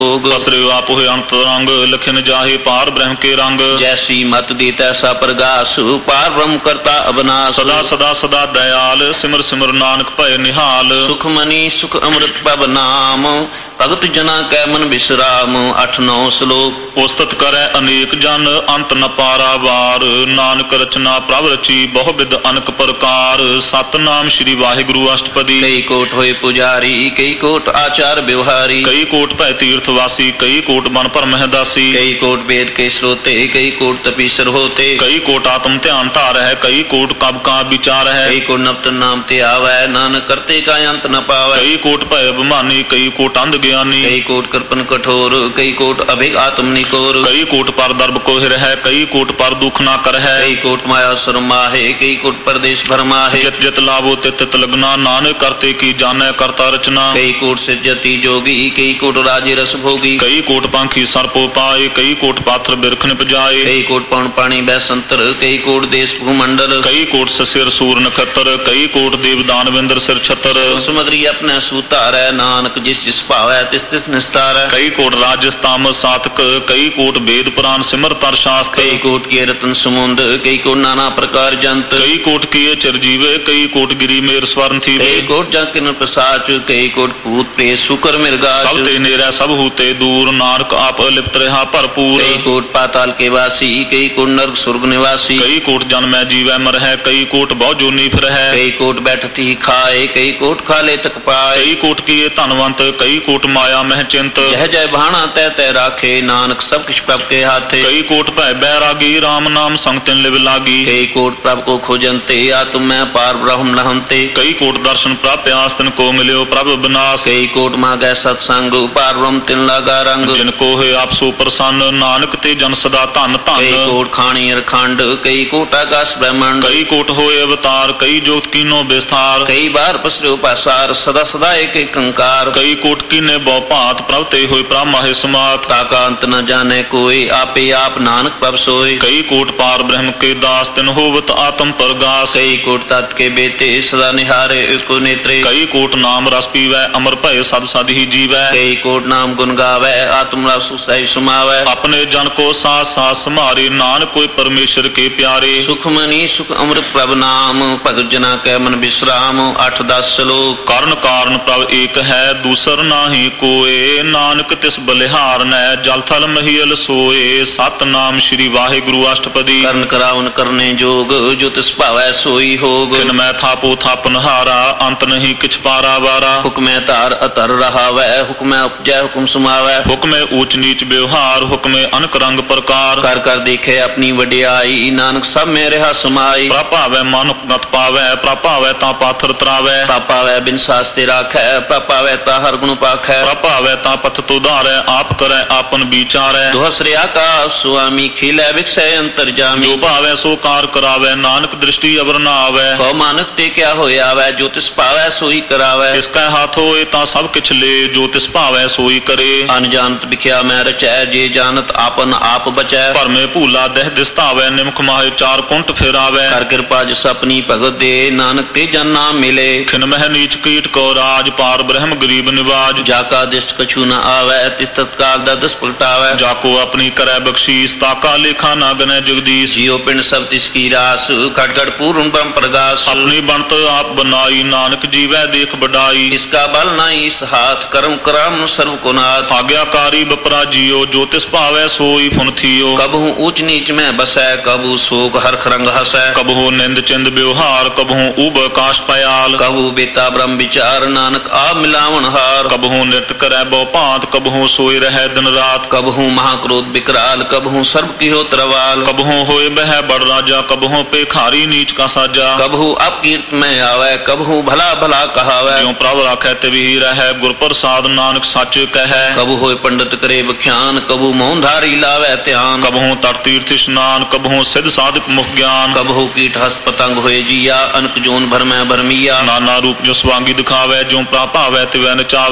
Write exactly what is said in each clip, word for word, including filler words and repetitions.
बसरे आपोहे अंत रंग लखन जाहे पार ब्रह्म के रंग। जैसी मत दी तैसा प्रगास पार ब्रह्म करता अबनास। सदा सदा सदा दयाल सिमर सिमर नानक भय निहाल। सुख मनी सुख अमृत पब नाम भगत जना कै मन विश्राम। अठ नौ श्लोक। उस्तत करे अनेक जन अंत न पारा वार। नानक रचना प्रभ रची बहु विध अनक प्रकार। सतनाम श्री वाहिगुरु अष्टपदी। कई कोट होए पुजारी कई कोट आचार व्यवहारी। कई कोट भय तीर्थवासी कई कोट बन पर महदासी। कई कोट वेद के श्रोते कई कोट तपीसर होते। कई कोट आत्म ध्यान धार है कई कोट कब का विचार है। कई कोट नवतन नाम ते आवै नानक करते का अंत न पावै। कई कोट भय अभिमानी कई कोट अंध ज्ञानी। कई कोट कृपन कठोर कई कोट अभिग आत्म निकोर। कई कोट पर दर्भ कोहिर है कई कोट पर दुख ना कर है। कई कोट माया सुरमा है कई कोट परदेश भरमा है। जित जित लाभो तित तित लगना नानक करते की जाने करता रचना। कई कोट सिद्धति जोगी कई कोट राजे रस भोगी। कई कोट पंखी सर्पो पाए कई कोट पाथर बिरख निपजाए। कई कोट पौन पानी बैसंतर कई कोट देश भूमंडल। कई कोट ससिर सूर नखत्र कई कोट देव दानवेंद्र सिर छतर। सुमद्री अपने सूतार है नानक जिस जिस पावै तिस तिस निस्तार है। कई कोट राजस्ताम सातक कई कोट वेद पुराण सिमर तर शास्त्र। कई कोट के रतन समुंद कई कोट नाना प्रकार जंत। कई कोट किए चिरजीवे कई कोट गिरी मेर स्वर्ण थी। कई कोट जाकिन प्रसाच कई कोट भूत प्रेत शुकर मिर्गा। सब ते नेरा सब हूते दूर नानक आप अलिप्त रहा भरपूर। कई कोट पाताल के वासी कई कोट नरक स्वर्ग निवासी। कई कोट जन्मै जीवै मर है कई कोट बहु जोनी फिर है। कई कोट बैठती खाए कई कोट खाले तक पाए। कई कोट किए धनवंत कई कोट माया मह चिंत। यह जय भाना तय तय राखे नानक सब किछ प्रभ के हाथे। कई कोट भय बैरागी राम नाम संग तिन लिव लागी। कई कोट प्रभ को खोजनते आत्म में पार ब्रह्म लहनते। कई कोट दर्शन प्राप्त आस तिन को मिल्यो प्रभ विनाश। कई कोट मांगै सत्संग पार ब्रह्म तिन लागा रंग। जिनको है आप सो प्रसन्न नानक ते जन सदा धन धन। कई कोट खाणी अरखंड कई कोट आकाश ब्रह्मांड। कई कोट होए अवतार कई जोत कीनो विस्तार। कई बार पसरो पासार सदा सदा एक एक कंकार। कई कोट कीने बहु भांत प्रभ ते होए प्रभ माहे समात। ताका अंत न जाने कोई आपे आप नानक प्रभ सोए। कई कोट पार ब्रह्म के दास तिन होवत आत्म प्रगास। कई कोट तत् के बेटे सदा निहारे एको नेत्रे। कई कोट नाम रस पीवै अमर भय सद सद ही जीवै। कई कोट नाम गुण गावै आत्म रस सही समावै। अपने जन को साथ साथ समारे नानक कोई परमेश्वर के प्यारे। सुख मनी सुख अमृत प्रभ नाम भगत जना कै मन विश्राम। अठ दस श्लोक। कारण कारण प्रभ एक है दूसर नाही कोय। नानक तिस बलिहार नै जल थल महियल सोए। सतनाम श्री वाहिगुरु अष्टपदी। करण करावन करने जोग जो तिस पावै सोई होग। जिन मैं थापो थापन हारा अंत नहीं किछ पारा वारा। हुक्मै तार अतर रहावै हुक्मै उपजै हुक्म समावै। हुक्मै ऊंच नीच व्यवहार हुक्मै अनक रंग प्रकार। कर कर देखे अपनी वडियाई नानक सब में रहा समाई। प्रभावै मानुक नत पावै प्रभावै ता पाथर तरावै। प्रभावै बिन शास्त्र राखै प्रभावै ता हर गुण पाखै। प्रभावै ता पथ तो धारै आप करै आपन विचारै। दुहसरे आकाश स्वामी खिलै विकसै अंतर जामी। जो भावै सो कार करावै नानक दृष्टि अवर न आवै। कौ मानक ते क्या होया वै जो तिस पावै सोई करावै। इसका हाथ होए ता सब किछ ले जो तिस भावै सोई करे। अनजानत बिख्या मैं रचै जे जानत आपन आप बचै। पर में भूला दह दिस्तावै निमख माहे चार कुंट फिरावै। कर कृपा जस अपनी भगत दे नानक ते जन नाम मिले। खिन मह नीच कीट को राज पार ब्रह्म गरीब निवाज। जाका दिष्ट कछु न आवै तिस तत्काल दस पलटावै। जाको अपनी करै बख्शीस ताका लेखा ना गनै जगदीश। जियो पिंड सब तिसकी रास खट खट पूर्ण ब्रह्म प्रगास। अपनी बनत आप बनाई नानक जीवै देख बड़ाई। इसका बल नाई इस हाथ कर्म करम सर्व को नाथ। आज्ञाकारी बपरा जियो जो तिस भावै सोई फुन थियो। कबहू ऊंच नीच में बसै कबू शोक हरख रंग हसै। कबहू निंद चिंद व्यवहार कबहू उब काश पयाल। कबहू बेता ब्रह्म विचार नानक आप मिलावन हार। कबहू नृत्य करै बहु भांत कबहू सोए रहै दिन रात। कबहू महाक्रोध विकराल कबहू सर्व किहो तरवाल। कबहू होए बह बड़ राजा कबहू पेखारी नीच का साजा। कबहू अपकीर्त में आवै कबहू भला भला कहावै। ज्यों प्रभ राखै तिवही रहै गुर प्रसाद नानक सच कहै। कबहू होए पंडित करे बख्यान कबहू मौनधारी लावै ध्यान। कबहू तट तीर्थ स्नान कबहू सिद्ध साधक मुख ज्ञान। कबहू कीट हस पतंग होए जिया अनक जोन भर में भरमिया। नाना रूप जो स्वांगी दिखावै ज्यों प्राप आवै तिवै नचावै। जो तिस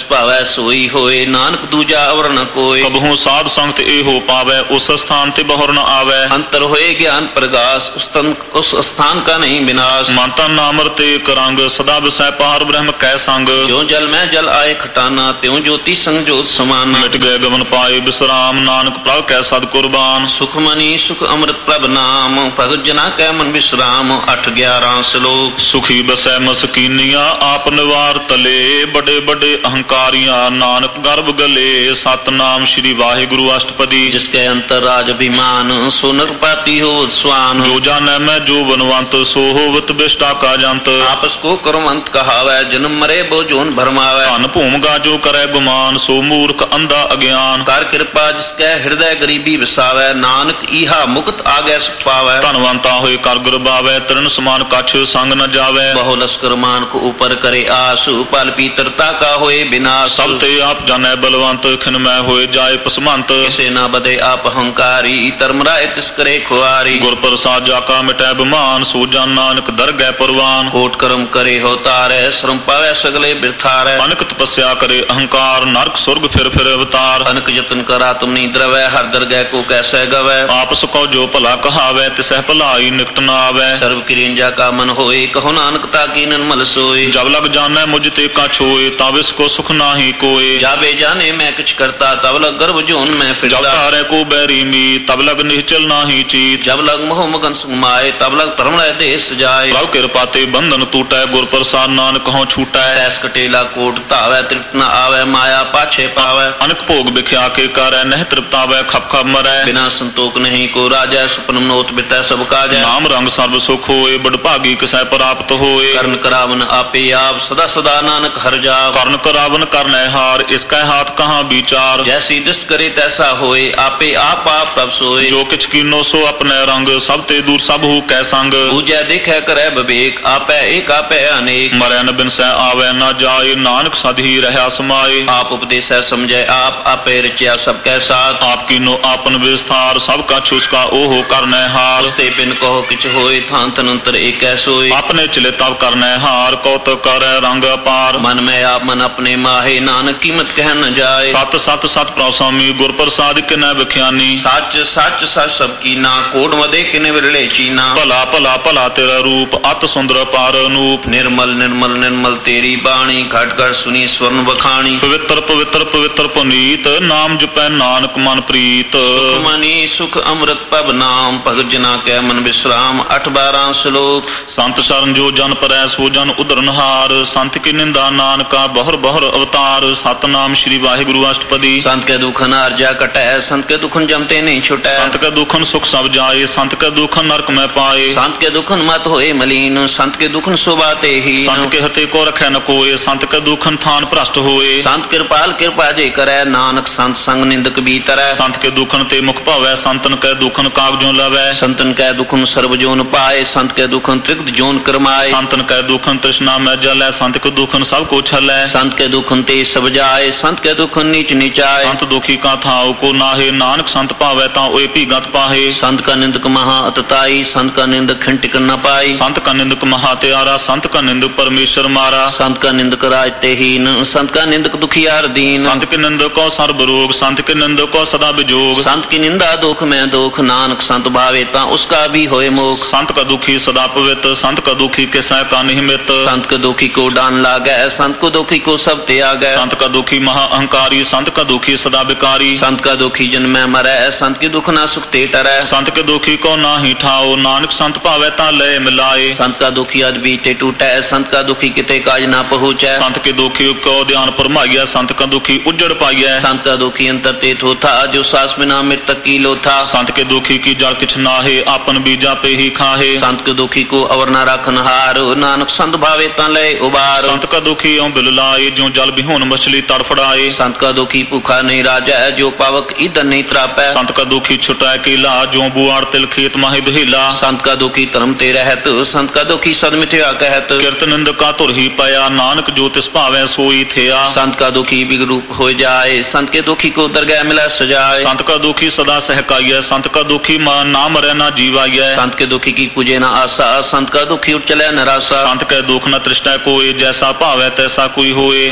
ਜਿਸ ਭਾਵੈ ਸੋਈ ਹੋਏ ਨਾਨਕ ਦੂਜਾ ਅਵਰ ਨ ਕੋਏ ਕਬਹੂ ਸਾਧ ਸੰਗਤ ਇਹੋ ਪਾਵੈ ਉਸ ਸਥਾਨ ਤੇ ਬਹੁਰ ਨ ਆਵੈ ਅੰਤਰ ਹੋਏ ਗਿਆਨ ਪ੍ਰਗਾਸ ਉਸ ਤਨ ਉਸ ਸਥਾਨ ਕਾ ਨਹੀਂ ਵਿਨਾਸ਼ ਮਨ ਤਨ ਨਾਮ ਰਤੇ ਕਰੰਗ ਸਦਾ ਵਿਸੈ ਪਾਰ ਬ੍ਰਹਮ ਕੈ ਸੰਗ ਜੋ ਜਲ ਮੈਂ ਜਲ ਆਏ ਖਟਾਨਾ ਤਿਉ ਜੋਤੀ ਸੰਗ ਜੋਤ ਸਮਾਨਾ ਮਿਟ ਗਏ ਗਵਨ ਪਾਏ ਬਿਸਰਾਮ ਨਾਨਕ ਪ੍ਰਭ ਕੈ ਸਦ ਕੁਰਬਾਨ ਸੁਖ ਮਨੀ ਸੁਖ ਅੰਮ੍ਰਿਤ ਪ੍ਰਭ ਨਾਮ ਭਗਤ ਜਨਾ ਕੈ ਮਨ ਵਿਸਰਾਮ ਅੱਠ ਗਿਆਰਾਂ ਸ਼ਲੋਕ ਸੁਖੀ ਬਸੈ ਮਸਕੀਨੀਆਂ ਆਪ ਨਿਵਾਰ ਤਲੇ ਵੱਡੇ ਵੱਡੇ ਅਹੰਕਾਰੀਆਂ ਨਾਨਕ ਗਰਭ ਗਲੇ ਸਤਨਾਮ ਸ੍ਰੀ ਵਾਹਿਗੁਰੂ ਅਸ਼ਟਪਦੀ ਜਿਸ ਕੈ ਅੰਤਰ ਰਾਜ ਅਭਿਮਾਨ ਸੋ ਨਰਪਾਤੀ ਹੋ ਸਵਾਨ ਜੋ ਜਾਣੈ ਮੈਂ ਜੋ ਬਨਵੰਤ ਸੋ ਹੋਵਤ ਬਿਸ਼ਟਾ ਕਾ ਜੰਤ ਆਪਸ ਕੋ ਕਰਮੰਤ ਕਹਾਵੈ ਜਨਮ ਮਰੇ ਬੋ ਜੋਨ ਭਰਮਾਵੈ ਧਨ ਭੂਮਗਾ ਜੋ ਕਰੈ ਗੁਮਾਨ ਸੋ ਮੂਰਖ ਅੰਧਾ ਅਗਿਆਨ ਕਰ ਕਿਰਪਾ ਜਿਸ ਕੈ ਹਿਰਦੈ ਗਰੀਬੀ ਵਸਾਵੈ ਨਾਨਕ ਈਹਾ ਮੁਕਤ ਆਗੈ ਸੁਖ ਪਾਵੈ ਧਨਵੰਤਾ ਹੋਏ ਕਰ ਗੁਰਬਾਵੈ ਤਰਨ ਸਮਾਨ ਕਛ ਸੰਗ ਨ ਜਾਵੈ ਬਹੁ ਲਸਕਰ ਮਾਨ ਕੋ ਉਪਰ ਕਰੇ ਆਸੂ ਪਲ ਪੀਤਰਤਾ ਕਾ ਹੋਏ ਬਿਨਾਸ਼ ਸਭ ਤੇ ਆਪ ਜਾਣੈ ਬਲਵੰਤ ਖਿਨਮੈ ਹੋਏ ਜਾਏ ਪਸਮੰਤ ਕਿਸੇ ਨਾ ਬਦੇ ਆਪ ਹੰਕਾਰੀ ਧਰਮ ਰਾਏ ਤਿਸ ਕਰੇ ਖੁਆਰੀ ਗੁਰ ਪ੍ਰਸਾਦ ਜਾ ਕਾ ਮਿਟੈ ਬਿਮਾਨ ਸੋ ਜਨ ਨਾਨਕ ਦਰਗਹਿ ਪਰਵਾਨ ਕੋਟ ਕਰਮ ਕਰੇ ਹੋ ਤਾਰੈ ਸ਼ਰਮ ਪਾਵੈ ਸਗਲੇ ਬਿਰਥਾਰੈ ਅਨਕ ਤਪੱਸਿਆ ਕਰੇ ਅਹੰਕਾਰ ਨਰਕ ਸੁਰਗ ਫਿਰ ਫਿਰ ਅਵਤਾਰ ਅਨਕ ਯਤਨ ਕਰਾ ਤੁਮ ਨੀ ਦਰਵੈ ਹਰ ਦਰਗਹਿ ਕੋ ਕੈਸੈ ਗਵੈ ਆਪਸ ਕੋ ਜੋ ਭਲਾ ਕਹਾਵੈ ਤਿਸਹਿ ਭਲਾਈ ਨਿਕਟ ਨ ਆਵੈ ਸਰਬ ਕਿਰਿੰਜਾ ਕਾ ਮਨ ਹੋਏ ਕਹੋ ਨਾਨਕ ਤਾ ਕੀ ਨਿਰਮਲ ਸੋਏ ਜਬ ਲਗ ਜਾਣੈ ਮੁਝ ਤੇ ਕਛ ਹੋਏ ਤਬ ਇਸ ਕੋ ਸੁਖ ਨਾਹੀ ਕੋਏ ਜਾਵੇ ਜਾਣੇ ਮੈਂ ਕਿਛ ਕਰਤਾ ਤਬ ਲਗ ਗਰਭ ਜੋਨ ਮੈਂ ਜਬ ਫਿਰਦਾ ਤਾਰੈ ਕੋ ਬੈਰੀ ਮੀ ਤਬ ਲਗ ਨਿਹਚਲ ਨਾਹੀ ਚੀਤ ਜਬ ਲਗ ਮੋਹ ਮਗਨ ਸੁਮਾਏ ਤਬ ਲਗ ਧਰਮ ਲੈ ਦੇ ਸਜਾਏ ਪ੍ਰਭ ਕਿਰਪਾ ਤੇ ਬੰਧਨ ਟੂਟੈ ਗੁਰ ਪ੍ਰਸਾਦ ਨਾਨਕ ਹਉ ਛੂਟੈ ਐਸ ਕਟੇਲਾ ਕੋਟ ਧਾਵੈ ਤ੍ਰਿਪਤ ਨ ਆਵੈ ਮਾਇਆ ਪਾਛੇ ਪਾਵੈ ਅਨਕ ਭੋਗ ਵਿਖਿਆ ਕੇ ਕਰੈ ਨਹਿ ਤ੍ਰਿਪਤਾਵੈ ਖਪ ਖਪ ਮਰੈ ਬਿਨਾ ਸੰਤੋਖ ਨਹੀਂ ਕੋ ਰਾਜੈ ਸੁਪਨ ਮਨੋਤ ਬਿਤੈ ਸਭ ਕਾਜੈ ਨਾਮ ਰੰਗ ਸਰਬ ਸੁਖ ਹੋਏ ਬੜ ਭਾਗੀ ਕਿਸੈ ਪ੍ਰਾਪਤ ਹੋਏ ਕਰਨ ਕਰਾਵਨ ਆਪੇ ਆਪ ਸਦਾ ਸਦਾ ਨਾਨਕ ਹਰ ਜਾਵ ਕਰਨ ਕਰਾਵਨ ਕਰਨੈ ਹਾਰ ਇਸ ਕੈ ਹਾਥ ਕਹਾਂ ਵਿਚਾਰ ਜੈਸੀ ਦ੍ਰਿਸ਼ਟ ਕਰੇ ਤੈਸਾ ਹੋਏ ਆਪੇ ਆਪ ਆਪ ਪ੍ਰਭ ਸੋਏ ਜੋ ਕਿਛ ਕੀਨੋ ਸੋ ਆਪਣੇ ਰੰਗ ਸਭ ਤੇ ਦੂਰ ਸਭ ਹੂ ਕੈ ਸੰਗ ਪੂਜੈ ਦੇਖੈ ਕਰੈ ਵਿਵੇਕ ਆਪੈ ਏਕ ਆਪੈ ਅਨੇਕ ਮਰੈ ਨ ਬਿਨਸੈ ਆਵੈ ਨ ਜਾਏ ਨਾਨਕ ਸਦ ਹੀ ਰਹਾ ਸਮਾਏ ਆਪ ਉਪਦੇਸੈ ਸਮਝੈ ਆਪ ਆਪੇ ਰਚਿਆ ਸਭ ਕੈ ਸਾਥ ਆਪ ਕੀਨੋ ਆਪਨ ਵਿਸਥਾਰ ਸਭ ਕਛ ਉਸਕਾ ਓਹੋ ਕਰਨੈ ਹਾਰ ਉਸਤੇ ਬਿਨ ਕਹੋ ਕਿਛ ਹੋਏ ਥਾਂ ਤਨੰਤਰ ਏਕੈ ਸੋਏ ਆਪਣੇ ਚਲੇ ਤਬ ਕਰਨੈ ਹਾਰ ਕੌਤਕ ਕਰੈ ਰੰਗ ਅਪਾਰ ਮਨ ਮੈਂ ਆਪ ਮਨ ਆਪਣੇ ਮਾਹੇ ਨਾਨਕ ਕੀਮਤ ਕਹਿ ਨ ਜਾਏ ਸਤ ਸਤ ਸਤ ਪ੍ਰਸਾਮੀ ਗੁਰ ਪ੍ਰਸਾਦ ਕਿਨੈ ਵਿਖਿਆਨੀ ਸੱਚ ਸੱਚ ਸੱਚ ਸਭ ਕੀਨਾ ਕੋਟ ਮਦੇ ਕਿਨੇ ਵਿਰਲੇ ਚੀਨਾ ਭਲਾ ਭਲਾ ਭਲਾ ਤੇਰਾ ਰੂਪ ਅਤ ਸੁੰਦਰ ਪਾਰ ਅਨੂਪ ਨਿਰਮਲ ਨਿਰਮਲ ਨਿਰਮਲ ਤੇਰੀ ਬਾਣੀ ਘਟ ਘਟ ਸੁਨੀ ਸਵਰਨ ਬਖਾਣੀ ਪਵਿੱਤਰ ਪਵਿੱਤਰ ਪਵਿੱਤਰ ਪੁਨੀਤ ਨਾਮ ਜਪੈ ਨਾਨਕ ਮਨ ਪ੍ਰੀਤ ਸੁਖ ਮਨੀ ਸੁਖ ਅੰਮ੍ਰਿਤ ਪਬ ਨਾਮ ਭਗਤ ਜਨਾ ਕੈ ਮਨ ਵਿਸਰਾਮ ਅੱਠ ਬਾਰਾਂ ਸ਼ਲੋਕ ਸੰਤ ਸ਼ਰਨ ਜੋ ਜਨ ਪਰੈ ਸੋ ਜਨ ਉਧਰਨਹਾਰ ਸੰਤ ਕੀ ਨਿੰਦਾ ਨਾਨਕਾ ਬਹੁਰ ਬਹੁਰ ਅਵਤਾਰ ਸਤਨਾਮ ਸ੍ਰੀ ਵਾਹਿਗੁਰੂ ਅਸ਼ਟਪਦੀ ਸੰਤ ਕੇ ਦੁਖਨ ਅਰਜਾ ਕਟੈ ਸੰਤ ਕੇ ਦੁਖਨ ਜਮਤੇ ਨਹੀਂ ਛੁਟੈ ਸੰਤ ਕੈ ਦੁਖਨ ਸੁਖ ਸਭ ਜਾਏ ਸੰਤ ਕੈ ਦੁਖਨ ਨਰਕ ਮੈਂ ਪਾਏ ਸੰਤ ਕੇ ਦੁਖਨ ਮਤ ਹੋਏ ਮਲੀਨ ਸੰਤ ਕੇ ਦੁਖਨ ਸੁਭਾ ਤੇ ਹੀ ਸੰਤ ਕੇ ਹਤੇ ਕੋ ਰਖੈ ਨ ਕੋਏ ਸੰਤ ਕੈ ਦੁਖਨ ਥਾਨ ਭ੍ਰਸ਼ਟ ਹੋਏ ਸੰਤ ਕਿਰਪਾਲ ਕਿਰਪਾ ਜੇ ਕਰੈ ਨਾਨਕ ਸੰਤ ਸੰਗ ਨਿੰਦਕ ਬੀਤਰੈ ਸੰਤ ਕੇ ਦੁਖਨ ਤੇ ਮੁਖ ਭਾਵੈ ਸੰਤਨ ਕੈ ਦੁਖਨ ਕਾਗਜੋਂ ਲਵੈ ਸੰਤਨ ਕੈ ਦੁਖਨ ਸਰਬ ਜੋਨ ਪਾਏ ਸੰਤ ਕੈ ਦੁਖਨ ਤ੍ਰਿਗਤ ਜੋਨ ਕਰਮਾਏ ਸੰਤਨ ਕੈ ਦੁਖਨ ਤ੍ਰਿਸ਼ਨਾ ਮੈਂ ਜਲੈ ਸੰਤ ਕੈ ਦੁਖਨ ਸਭ ਕੋ ਛਲੈ ਸੰਤ ਕੇ ਦੁਖਨ ਤੇ ਸਭ ਜਾਏ ਸੰਤ ਕੇ ਦੁਖਨ ਨੀਚ ਨੀਚਾਏ ਸੰਤ ਦੁਖੀ ਕਾ ਥਾਉ ਕੋ ਨਾਹੇ ਨਾਨਕ ਸੰਤ ਭਾਵੈ ਤਾਂ ਓਏ ਭੀਗਤ ਪਾਹੇ ਸੰਤ ਕਾ ਨਿੰਦਕ ਮਹਾ ਅਤਤਾਈ ਸੰਤ ਕਾ ਨਿੰਦਕ ਖਿੰਟਿਕ ਨ ਪਾਈ ਸੰਤ ਕਾ ਨਿੰਦਕ ਮਹਾ ਤਿਆਰਾ ਸੰਤ ਕਾ ਨਿੰਦਕ ਪਰਮੇਸ਼ਰ ਮਾਰਾ ਸੰਤ ਕਾ ਨਿੰਦਕ ਰਾਜ ਤੇ ਹੀਨ ਸੰਤ ਕਾ ਨਿੰਦਕ ਦੁਖੀਆਰ ਦੀਨ ਸੰਤ ਕੇ ਨਿੰਦਕ ਕੋ ਸਰਬ ਰੋਗ ਸੰਤ ਕੇ ਨਿੰਦਕ ਕੋ ਸਦਾ ਵਿਜੋਗ ਸੰਤ ਕੀ ਨਿੰਦਾ ਦੁਖ ਮੈਂ ਦੁਖ ਨਾਨਕ ਸੰਤ ਭਾਵੇ ਤਾਂ ਉਸਕਾ ਵੀ ਹੋਏ ਮੋਖ ਸੰਤ ਕਾ ਦੁਖੀ ਸਦਾ ਪਵਿੱਤ ਸੰਤ ਕਾ ਦੁਖੀ ਕਿਸੈ ਕਾ ਨਹੀਂ ਮਿਤ ਸੰਤ ਕਾ ਦੁਖੀ ਕੋ ਡਾਨ ਲਾਗੈ ਸੰਤ ਕੋ ਦੁਖੀ ਕੋ ਸਭ ਤਿਆਗੈ ਸੰਤ ਕਾ ਦੁਖੀ ਮਹਾ ਅਹੰਕਾਰੀ ਸੰਤ ਕਾ ਦੁਖੀ ਸਦਾ ਵਿਕਾਰੀ ਸੰਤ ਕਾ ਦੁਖੀ ਜਨਮੈ ਮਰੈ ਸੰਤ ਕੀ ਦੁਖ ਨਾ ਸੁਖ ਤੇ ਟਰੈ ਸੰਤ ਕੇ ਦੁਖੀ ਕੋ ਨਾਹੀ ਠਾਓ ਨਾਨਕ ਸੰਤ ਭਾਵੈ ਤਾਂ ਲੈ ਮਿਲਾਏ ਸੰਤ ਕਾ ਦੁਖੀ ਅਜ ਬੀਤੇ ਟੂਟੈ ਸੰਤ ਕਾ ਦੁਖੀ ਕਿਤੇ ਕਾਜ ਨਾ ਪਹੁੰਚੈ ਸੰਤ ਕੇ ਦੁਖੀ ਕੋ ਧਿਆਨ ਪਰਮਾਈਐ ਸੰਤ ਕਾ ਦੁਖੀ ਉਜੜ ਪਾਈਐ ਸੰਤ ਕਾ ਦੁਖੀ ਅੰਤਰ ਤੇ ਥੋਥਾ ਜੋ ਸਾਸ ਬਿਨਾ ਮ੍ਰਿਤਕ ਕੀ ਲੋਥਾ ਸੰਤ ਕੇ ਦੁਖੀ ਕੀ ਜਲ ਕਿਛ ਨਾਹੇ ਆਪਨ ਬੀਜਾ ਪੇ ਹੀ ਖਾਹੇ ਸੰਤ ਕੇ ਦੁਖੀ ਕੋ ਅਵਰ ਨਾ ਰੱਖਨ ਹਾਰ ਨਾਨਕ ਸੰਤ ਭਾਵੇ ਤਾਂ ਲੈ ਉਬਾਰ ਸੰਤ ਕਾ ਦੁਖੀ ਓਂ ਬਿਲ ਲਾਏ ਜੋ ਜਲ ਬਿਹੋਨ ਮਛਲੀ ਤੜਫੜਾਏ ਸੰਤ ਕਾ ਦੁਖੀ ਭੁਖਾ ਨਹੀਂ ਰਾਜੈ ਜੋ ਪਾਵਕ ਈਦਨ ਨਹੀਂ ਤਰਾਪੈ ਸੰਤ ਕਾ ਦੁਖੀ ਛੁਟੈ ਕੀਲਾ ਜੋ ਬੁਆੜ ਤਿਲ ਖੇਤ ਮਾਹੇ ਦੁਹੀਲਾ ਸੰਤ ਕਾ ਦੁਖੀ ਧਰਮ ਤੇ ਰਹਿਤ ਸੰਤ ਕਾ ਦੁਖੀ ਸਦ ਮਿਥਿਆ ਕਹਿਤ ਕਿਰਤ ਨਿੰਦਕਾ ਧੁਰ ਹੀ ਪਿਆ ਨਾਨਕ ਜੋ ਤਿਸ ਭਾਵੈ ਸੋਈ ਥਿਆ ਸੰਤ ਕਾ ਦੁਖੀ ਬਿਗਰੂਪ ਹੋ ਜਾਏ ਸੰਤ ਕੇ ਦੁਖੀ ਕੋ ਦਰਗਹਿ ਮਿਲੈ ਸਜਾਏ ਸੰਤ ਕਾ ਦੁਖੀ ਸਦਾ ਸਹਿਕਾਈਐ ਸੰਤ ਕਾ ਦੁਖੀ ਮਾ ਨਾ ਮਰੈ ਨਾ ਜੀਵਾਈਐ ਸੰਤ ਕੇ ਦੁਖੀ ਕੀ ਪੂਜੇ ਨਾ ਆਸਾ ਸੰਤ ਕਾ ਦੁਖੀ ਉਠ ਚਲੈ ਨਰਾਸਾ ਸੰਤ ਕੈ ਦੁਖ ਨ ਤ੍ਰਿਸ਼ਟੈ ਕੋਏ ਜੈਸਾ ਭਾਵੈ ਤੈਸਾ ਕੋਈ ਹੋਏ ਪੈ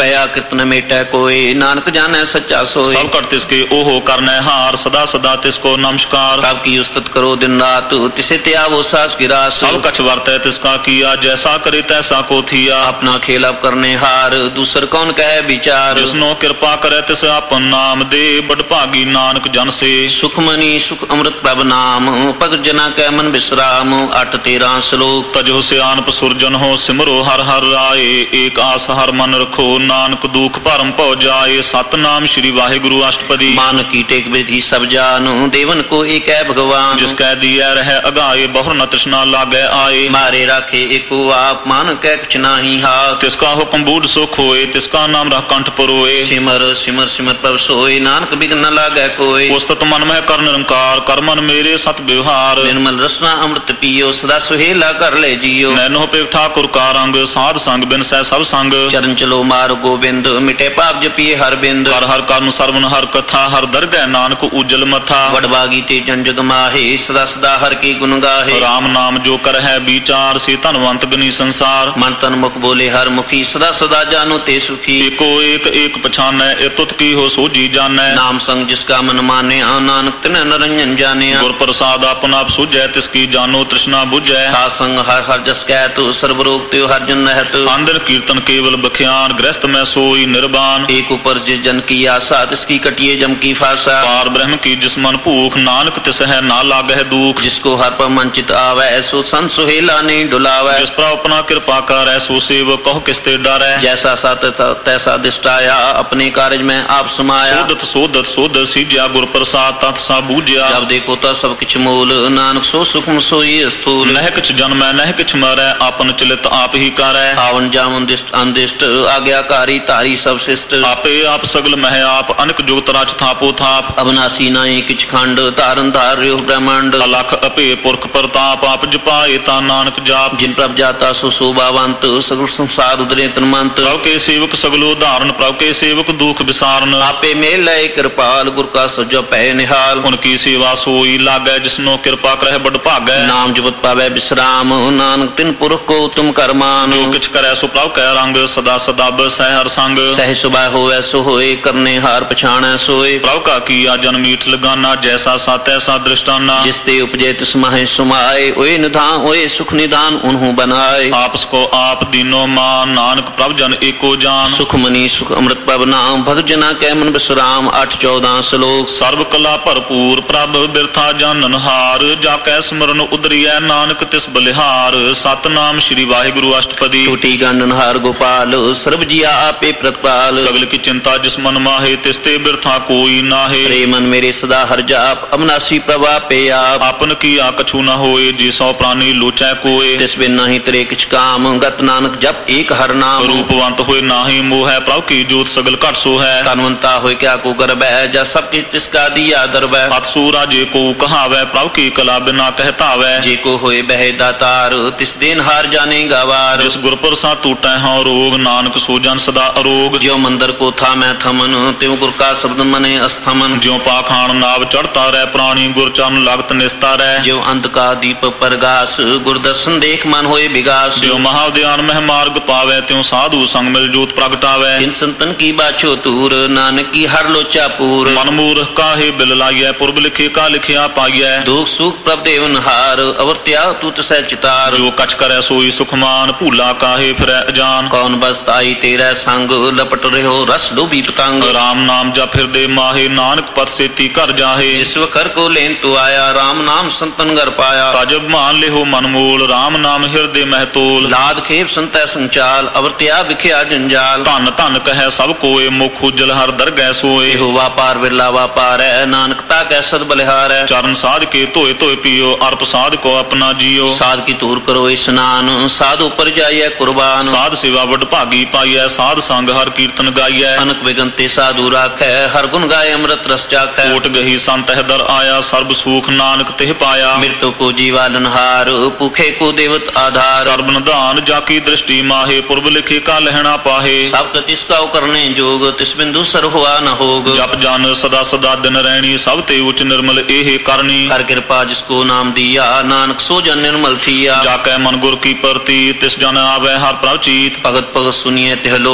ਦਇਆ ਕਿਰਤ ਨ ਮੇਟੈ ਕੋਏ ਨਾਨਕ ਜਾਣੈ ਸੱਚਾ ਸੋਏ ਸਭ ਘਟ ਤਿਸਕੇ ਉਹ ਕਰਨੈ ਹਾਰ ਸਦਾ ਸਦਾ ਤਿਸਕੋ ਨਮਸਕਾਰ ਪ੍ਰਭ ਕੀ ਉਸਤਤ ਕਰੋ ਦਿਨ ਰਾਤ ਤਿਸੇ ਤੇ ਆਵੋ ਸਾਸ ਕੀ ਰਾਸ ਸਭ ਕਛ ਵਰਤੈ ਤਿਸਕਾ ਕੀਆ ਜੈਸਾ ਕਰੇ ਤੈਸਾ ਕੋ ਥੀਆ ਆਪਣਾ ਖੇਲ ਆਪ ਕਰਨੇ ਹਾਰ ਦੂਸਰ ਕੌਣ ਕਹੈ ਵਿਚਾਰ ਜਿਸਨੋ ਕਿਰਪਾ ਕਰੈ ਤਿਸ ਆਪਨ ਨਾਮ ਦੇ ਬੜ ਭਾਗੀ ਨਾਨਕ ਜਨ ਸੇ ਸੁਖਮਨੀ ਸੁਖ ਅੰਮ੍ਰਿਤ ਪ੍ਰਭ ਨਾਮ ਭਗਤ ਜਨਾ ਕੈ ਮਨ ਬਿਸਰਾਮ ਅਠ ਤੇਰਾਂ ਸ਼ਲੋਕ ਤਜੋ ਸਿਆਨਪ ਸੁਰਜਨ ਹੋ ਸਿਮਰੋ ਹਰ ਹਰ ਰਾਏ ਏਕ ਆਸ ਹਰ ਮਨ ਰਖੋ ਨਾਨਕ ਦੁਖ ਭਰਮ ਭਉ ਜਾਏ ਸਤਨਾਮ ਸ੍ਰੀ ਵਾਹਿਗੁਰੂ ਅਸ਼ਟਪਦੀ मान की टेक विधि सब जानु देवन को एक है भगवान जिस कह दिया रह अगाए बहुर न तृष्णा लागे आए मारे राखे एको आप मान कै कुछ नाही हाथ तिसका हुक्म बूढ़ सुख होए तिसका नाम रह कंठ पुरोए सिमर सिमर सिमर प्रभ सोए नानक बिघ्न न लागे कोई उस्तत मन में कर निरंकार कर मन मेरे सत व्यवहार निर्मल रसना अमृत पियो सदा सुहेला कर ले जियो नैनो पे ठाकुर का रंग साध संग बिन सह सब संग चरण चलो मार गोविंद मिटे पाप जपिए हर बिंद हर हर कर्म सरवन हर कथा हर दरगह नानक उजल मथा वडभागी ते जन जग माहे सदा सदा हर की गुण गाहे राम नाम जो कर है विचार से धनवंत गनी संसार मन तन मुख बोले हर मुखी सदा सदा जानो ते सुखी एको एक एक पछानै ए तुत की हो सोजी जानै नाम संग जिसका मन माने नानक तिन निरंजन जाने गुर प्रसाद अपन आप सुझै तिसकी जानो तृष्णा बुझै साध संग हर हर जस कहत सर्व रोग त्यो हर जन रहत आंदर कीर्तन केवल बख्यान गृहस्थ में सोई निर्वाण एक ऊपर जिस जन की आशा तिसकी कटिए जम की फासा पार ब्रह्म की जिस मन भूख नानक तिस है ना लागह दुख जिसको हर पर मंचित आवे सो संत सुहेला नहीं डुलावे जिस पर अपना कृपा कर सो सेव कहो किसते डरै जैसा सा तैसा दिष्टाया अपने कार्य में आप समाया सोदत सोदत सोदत सीज्या गुर प्रसाद तत् सा बूझया जब देखो तो सब किछ मूल नानक सो सुखम सोई स्थूल नह किछ जन्मै नह किछ मरै आपन चलित आप ही करै आवन जावन दिष्ट अंदिष्ट आज्ञाकारी तारी सब शिष्ट आपे आप सगल मह आप अनक जुगत रच थापो थाप अविनाशी नाई किछ खंड तारन धार्यो ब्रह्मांड अलख अपे पुरख प्रताप आप जपाए ता नानक जाप जिन प्रभ जाता सो शोभावंत सगल संसार उदरे तन्मंत प्रभ के सेवक सगलो धारण प्रभ के सेवक दुख विसारन आपे मेल लय कृपाल गुर का सजो पै निहाल उनकी सेवा सोई लागै जिसनो कृपा करह बड़ भागै नाम जपत पावै विश्राम नानक तिन पुरख को तुम करमान जो किछ करै सो प्रभ कै रंग सदा सदा बसै हर संग सह सुबह होवै सो होए करने हार पछाणै सोए प्रभ का किया जन मीठ लगाना जैसा सा तैसा दृष्टाना जिसते उपजे तिस माहे सुमाए ओए निधान ओए सुख निदान उन्हों बनाए आपस को आप दीनो मान नानक प्रभ जन एको जान सुखमनी सुख अमृत प्रभ नाम भगत जना कै मन विश्राम आठ चौदह श्लोक सर्व कला भरपूर प्रभ बिरथा जानन हार जाकै स्मरण उदरियै नानक तिस बलिहार सतनाम श्री वाहिगुरु अष्टपदी टूटी गंडन हार गोपाल सर्व जिया आपे प्रतिपाल सगल की चिंता जिस मन माहे तिसते बिरथा कोई नाहे रे मन मेरे सदा हर जाप अविनाशी प्रभा पे आप आपन किया कछु न होए जी सौ प्राणी लोचै कोए तिस बिन नहीं तेरे किछ काम गत नानक जप एक हर नाम रूपवंत होए नाहि मोह प्रभु की जोत सगल घट सो है तनवंता होए क्या को गर्भ है जा सब किछ तिसका दिया दरब अतसूरा जे को कहावै प्रभु की कला बिना कहतावै जे को होए बहे दातार तिस दिन हार जाने गवार जिस गुर प्रसाद टूटै हौ रोग नानक सो जन सदा अरोग ज्यो मंदिर को था मैं थमन त्यों गुर का शब्द मने अस्थमन ज्यो पाखान नाव चढ़ता रह प्राणी गुर चरण लागत निस्ता रह ज्यो अंत का दीप परगास गुर दर्शन देख मन होए विगास ज्यो महाध्यान मह मार्ग पावै त्यों साधु संग मिल जोत प्रगटावै इन संतन की बाछो तूर नानक की हर लोचा पूर मन मूर्ख काहे बिल लाइयै पुरब लिखे का लिखिया पाइयै दुख सुख प्रभ देवन हार अवर त्याग तू तसै चितार जो कछ करे सोई सुखमान भूला काहे फिरै अजान कौन बसताई तेरा संग लपट रहो रस लोभी पतंग राम नाम जा फिर दे माहे नानक पद सेती कर जाहे जिस वखर को लेन तू आया राम नाम संतन घर पाया तजब मान लेहो मन मोल राम नाम हृदय महतोल लाद खेप संतै संचाल अवर त्याग विख्या जंजाल धन धन कहे सब कोय मुख उजल हर दरगह सोए हो व्यापार बिरला व्यापार है नानकता कै सद बलिहार है चरण साध के धोए धोए पियो अर्प साध को अपना जियो साध की तूर करो स्नान साध ऊपर जाइए कुर्बान साध सेवा वड भागी पाइयै साध संग हर कीर्तन गाइयै अनक विगंते साधु राखै हर गुण गाय अमृत रस चाखै कोट गही संत दर आया सर्ब सुख नानक तिह पाया मृत्यु को जीवालनहार भूखे को देवत आधार सर्ब निधान जाकी दृष्टि माहे पुरब लिखे का लहना पाहे सब तिसका करने जोग तिस बिंदु सर हुआ न होग जप जान सदा सदा दिन रहनी सब ते उच्च निर्मल एहे करनी हर कृपा जिसको नाम दिया नानक सो जन निर्मल थिया जाकै मन गुर की परती तिस जन आवे हर प्रभ चीत भगत भगत सुनिए तिह लो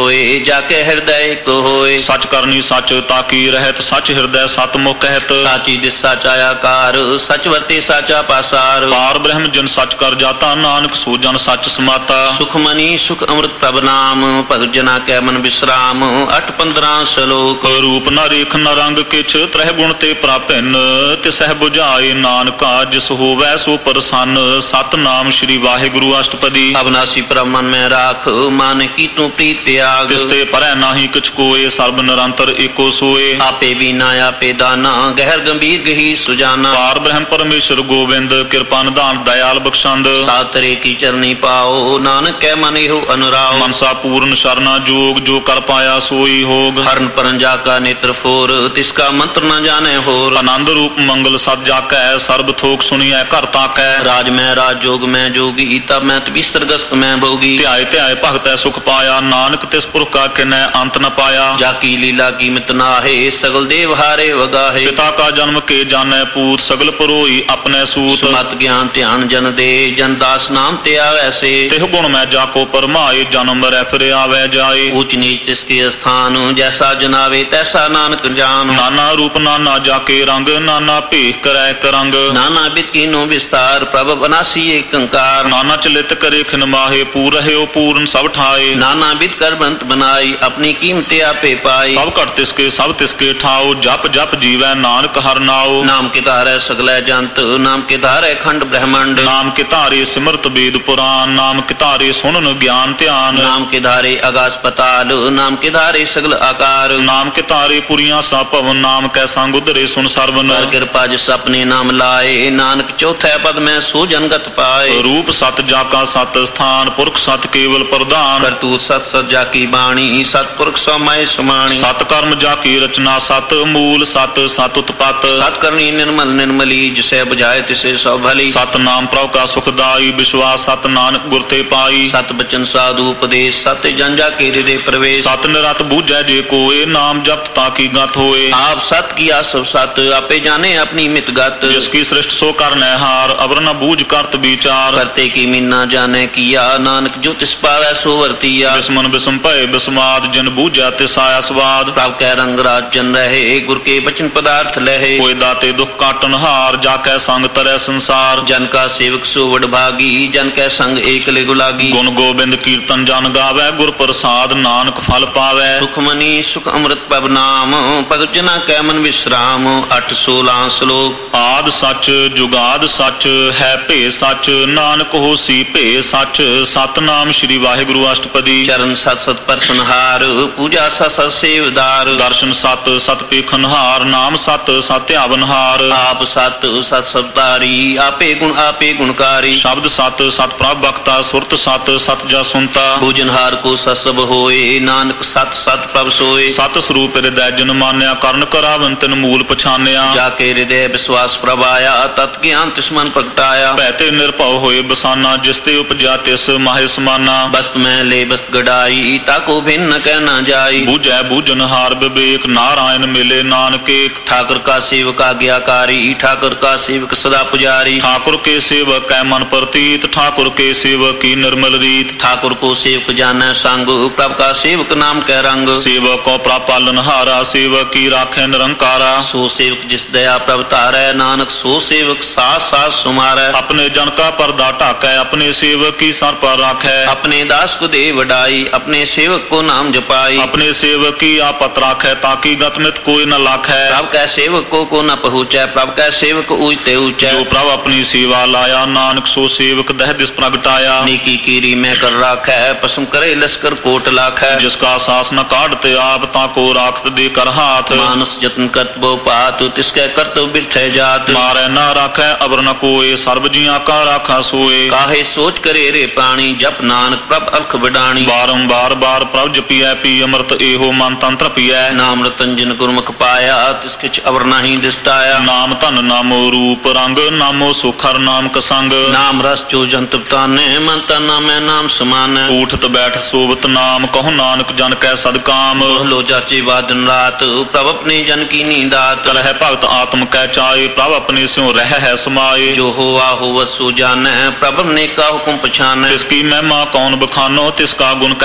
सोए जाके हृदय को होए। सच करनी सच ताकी रहत सच हृदय सतमुख कहत। साची दिस साचा आकार सच वर्ते साचा पासार। पार ब्रह्म जिन सच कर जाता नानक सो जन सच समाता। सुख मनी सुख अमृत प्रभ नाम भगत जना कै मन विश्राम। अठ पंद्रह श्लोक। रूप न रेख न रंग किछ त्रह गुण ते प्रापिन तिसह बुझाए नानका जिस होवै सो प्रसन्न। सत नाम श्री वाहिगुरु अष्टपदी। अविनाशी प्रभ मन में राख मान की तू प्रीत त्याग। तिसते परै नाहि किछ कोय सर्ब निरंतर एको सोए। आपे बीना आपे दाना गहर गंभीर गही सुजाना। पार ब्रह्म परमेश्वर गोविंद कृपा निधान दयाल बख्शंद। सातरे की चरनी पाओ नानक कै मन हो अनुराग। मनसा पूर्ण शरणा जोग जो कर पाया सोई होग। हरण परन जाका नेत्र फोर तिसका मंत्र न जाने होर। आनंद रूप मंगल सद जाकै सर्ब थोक सुनिए घर ताकै। राज में राज जोग में जोगी तब मैं तबिस्तर गस्त में भोगी। ध्याय ध्याय भगत सुख पाया नानक तिस पुरख का किन्नै अंत न पाया। जाकी लीला कीमत नाहे सगल देव हारे वगाहे। पिता का जन्म के जाने पूत सगल पुरोई अपने सूत। सुमत ज्ञान ध्यान जन दे जन दास नाम ते आवे से। तिह गुण में जाको परमाए जन्म रै फिर आवे जाए। ऊंच नीच तिसके स्थान जैसा जनावे तैसा नानक जान। नाना रूप नाना जाके रंग नाना भेख करे करंग। नाना बिद कीनो विस्तार प्रभ बनासी एक कंकार। नाना चलित करे खिन माहे पूर है पूर्ण सब ठाए। नाना बिद कर बंत बनाई अपनी कीमत आपे पाई। सब कर तिसके सब तिसके ठाओ जप जप जीवै नानक हर नाओ। नाम के धारे सगलै जंत नाम के धारे खंड ब्रह्मांड। नाम के धारे सिमरत वेद पुराण नाम के धारे सुनन ज्ञान ध्यान। नाम के धारे आकाश पताल नाम के धारे सगल आकार। नाम के धारे पुरियां सा भवन नाम कै संग उधरे सुन सर्वन। कर कृपा जिस अपने नाम लाए नानक चौथे पद में सो जनगत पाए। रूप सत जाका सत स्थान पुरख सत केवल प्रधान। करतूत सत सत जाकी बाणी सतपुरख समय समाणी। सत कर्म जाकी रचना सत मूल सत सत उत्पत। सत करनी निर्मल निर्मली जिसे बुझाए तिसे सौ भली। सत नाम प्रभु का सुखदाई विश्वास सत नानक गुर ते पाई। सत बचन साधु उपदेश सत जन जाके हृदय प्रवेश। सत निरत बूझै जे कोय नाम जप ताकी गत होए। आप सत किया सब सत आपे जाने अपनी मित गत। जिसकी सृष्ट सो करने हार अवर न बूझ करत विचार। करते की मीना जाने किया नानक जो तिस पावै सो वर्तिया। बिस्मन बिस्म भय बिस्माद जिन बूझै तिस आया स्वाद। प्रभ कै रंग राज जन रहे गुर के बचन पदार्थ लहे। कोई दाते दुख काटन हार जाकै संग तरह संसार। जन का सेवक सो वड भागी जन कै संग एक ले गुलागी। गुण गोबिंद कीर्तन जन गावै गुर प्रसाद नानक फल पावै। सुख मनी सुख अमृत पब नाम भगत जना कै मन विश्राम। अठ सोलह श्लोक। आद सच जुगाद सच है भे सच नानक होसी भे सच। सतनाम श्री वाहिगुरु अष्टपदी। चरण सत सत परसनहार पूजा सत सत सेवदार। दर्शन सत सत पेखनहार नाम सत सत्यावनहार। आप सत सत सतारी आपे गुण आपे गुणकारी। शब्द सत सत प्रभ बख्ता सुरत सत सत जा सुनता। भोजनहार को सत सब होए नानक सत सत प्रभ सोए। सत स्वरूप हृदय जन मान्या करण करावन तिन मूल पछान्या। जाके हृदय विश्वास प्रभाया तत् ज्ञान तिस्मन प्रगटाया। भैते निर्भव होए बसाना जिसते उपजा तिस माहे समाना। वस्त में ले वस्त गड़ाई ताको भिन्न कहना जाई। बूझै बूझनहार विवेक नारायण मिले नानक एक। ठाकुर का सेवक आज्ञाकारी ठाकुर का सेवक सदा पुजारी। ठाकुर के सेवक कै मन प्रतीत ठाकुर के सेवक की निर्मल रीत। ठाकुर को सेवक जाने संग प्रभ का सेवक नाम कै रंग। सेवक को प्रापालनहारा सेवक की राखे निरंकारा। सो सेवक जिस दया प्रभ तारै नानक सो सेवक साथ साथ सुमारै। अपने जन का पर्दा ढाकै अपने सेवक की सर पर राखै। अपने दास को दे वडाई अपने सेवक को नाम जपाई। अपने सेवक की आपत राखै ताकि गतमित कोई न लाखै। प्रभ कै सेवक को को न पहुँचै प्रभ कै सेवक ऊंचते ऊंचे। जो प्रभ अपनी सेवा लाया नानक सो सेवक दह दिस प्रगटाया। नीकी कीरी में कर राखै पसम करे लश्कर कोट लाखै। जिसका सास न काटते आप ताको राखत दे कर हाथ। मानस जतन करत बो पात तिसके करत बिरथे जात। मारे न राखै अबर न कोय सर्व जिया का राखा सोए। काहे सोच करे रे प्राणी जप नानक प्रभ अलख बडाणी। बारंबार बार प्रभ जपिया पी अमृत एहो मन तंत्र पिया। नाम रतन जिन गुरमुख पाया तिस किछ अवर नाही दिष्टाया। नाम धन नामो रूप रंग नामो सुखर नाम कसंग। नाम रस जो जंत ताने मन तन नामे नाम समान। उठत बैठ सोबत नाम कहो नानक जन कै सदकाम। लो जाचे वादन रात प्रभ अपने जन की नींदात। करह भगत आत्म कै चाहे प्रभ अपने स्यों रह है समाये। जो होवा हो सो जाने प्रभ ने का हुक्म पछाने। तिसकी महिमा कौन बखानो तिसका गुण कहे एक न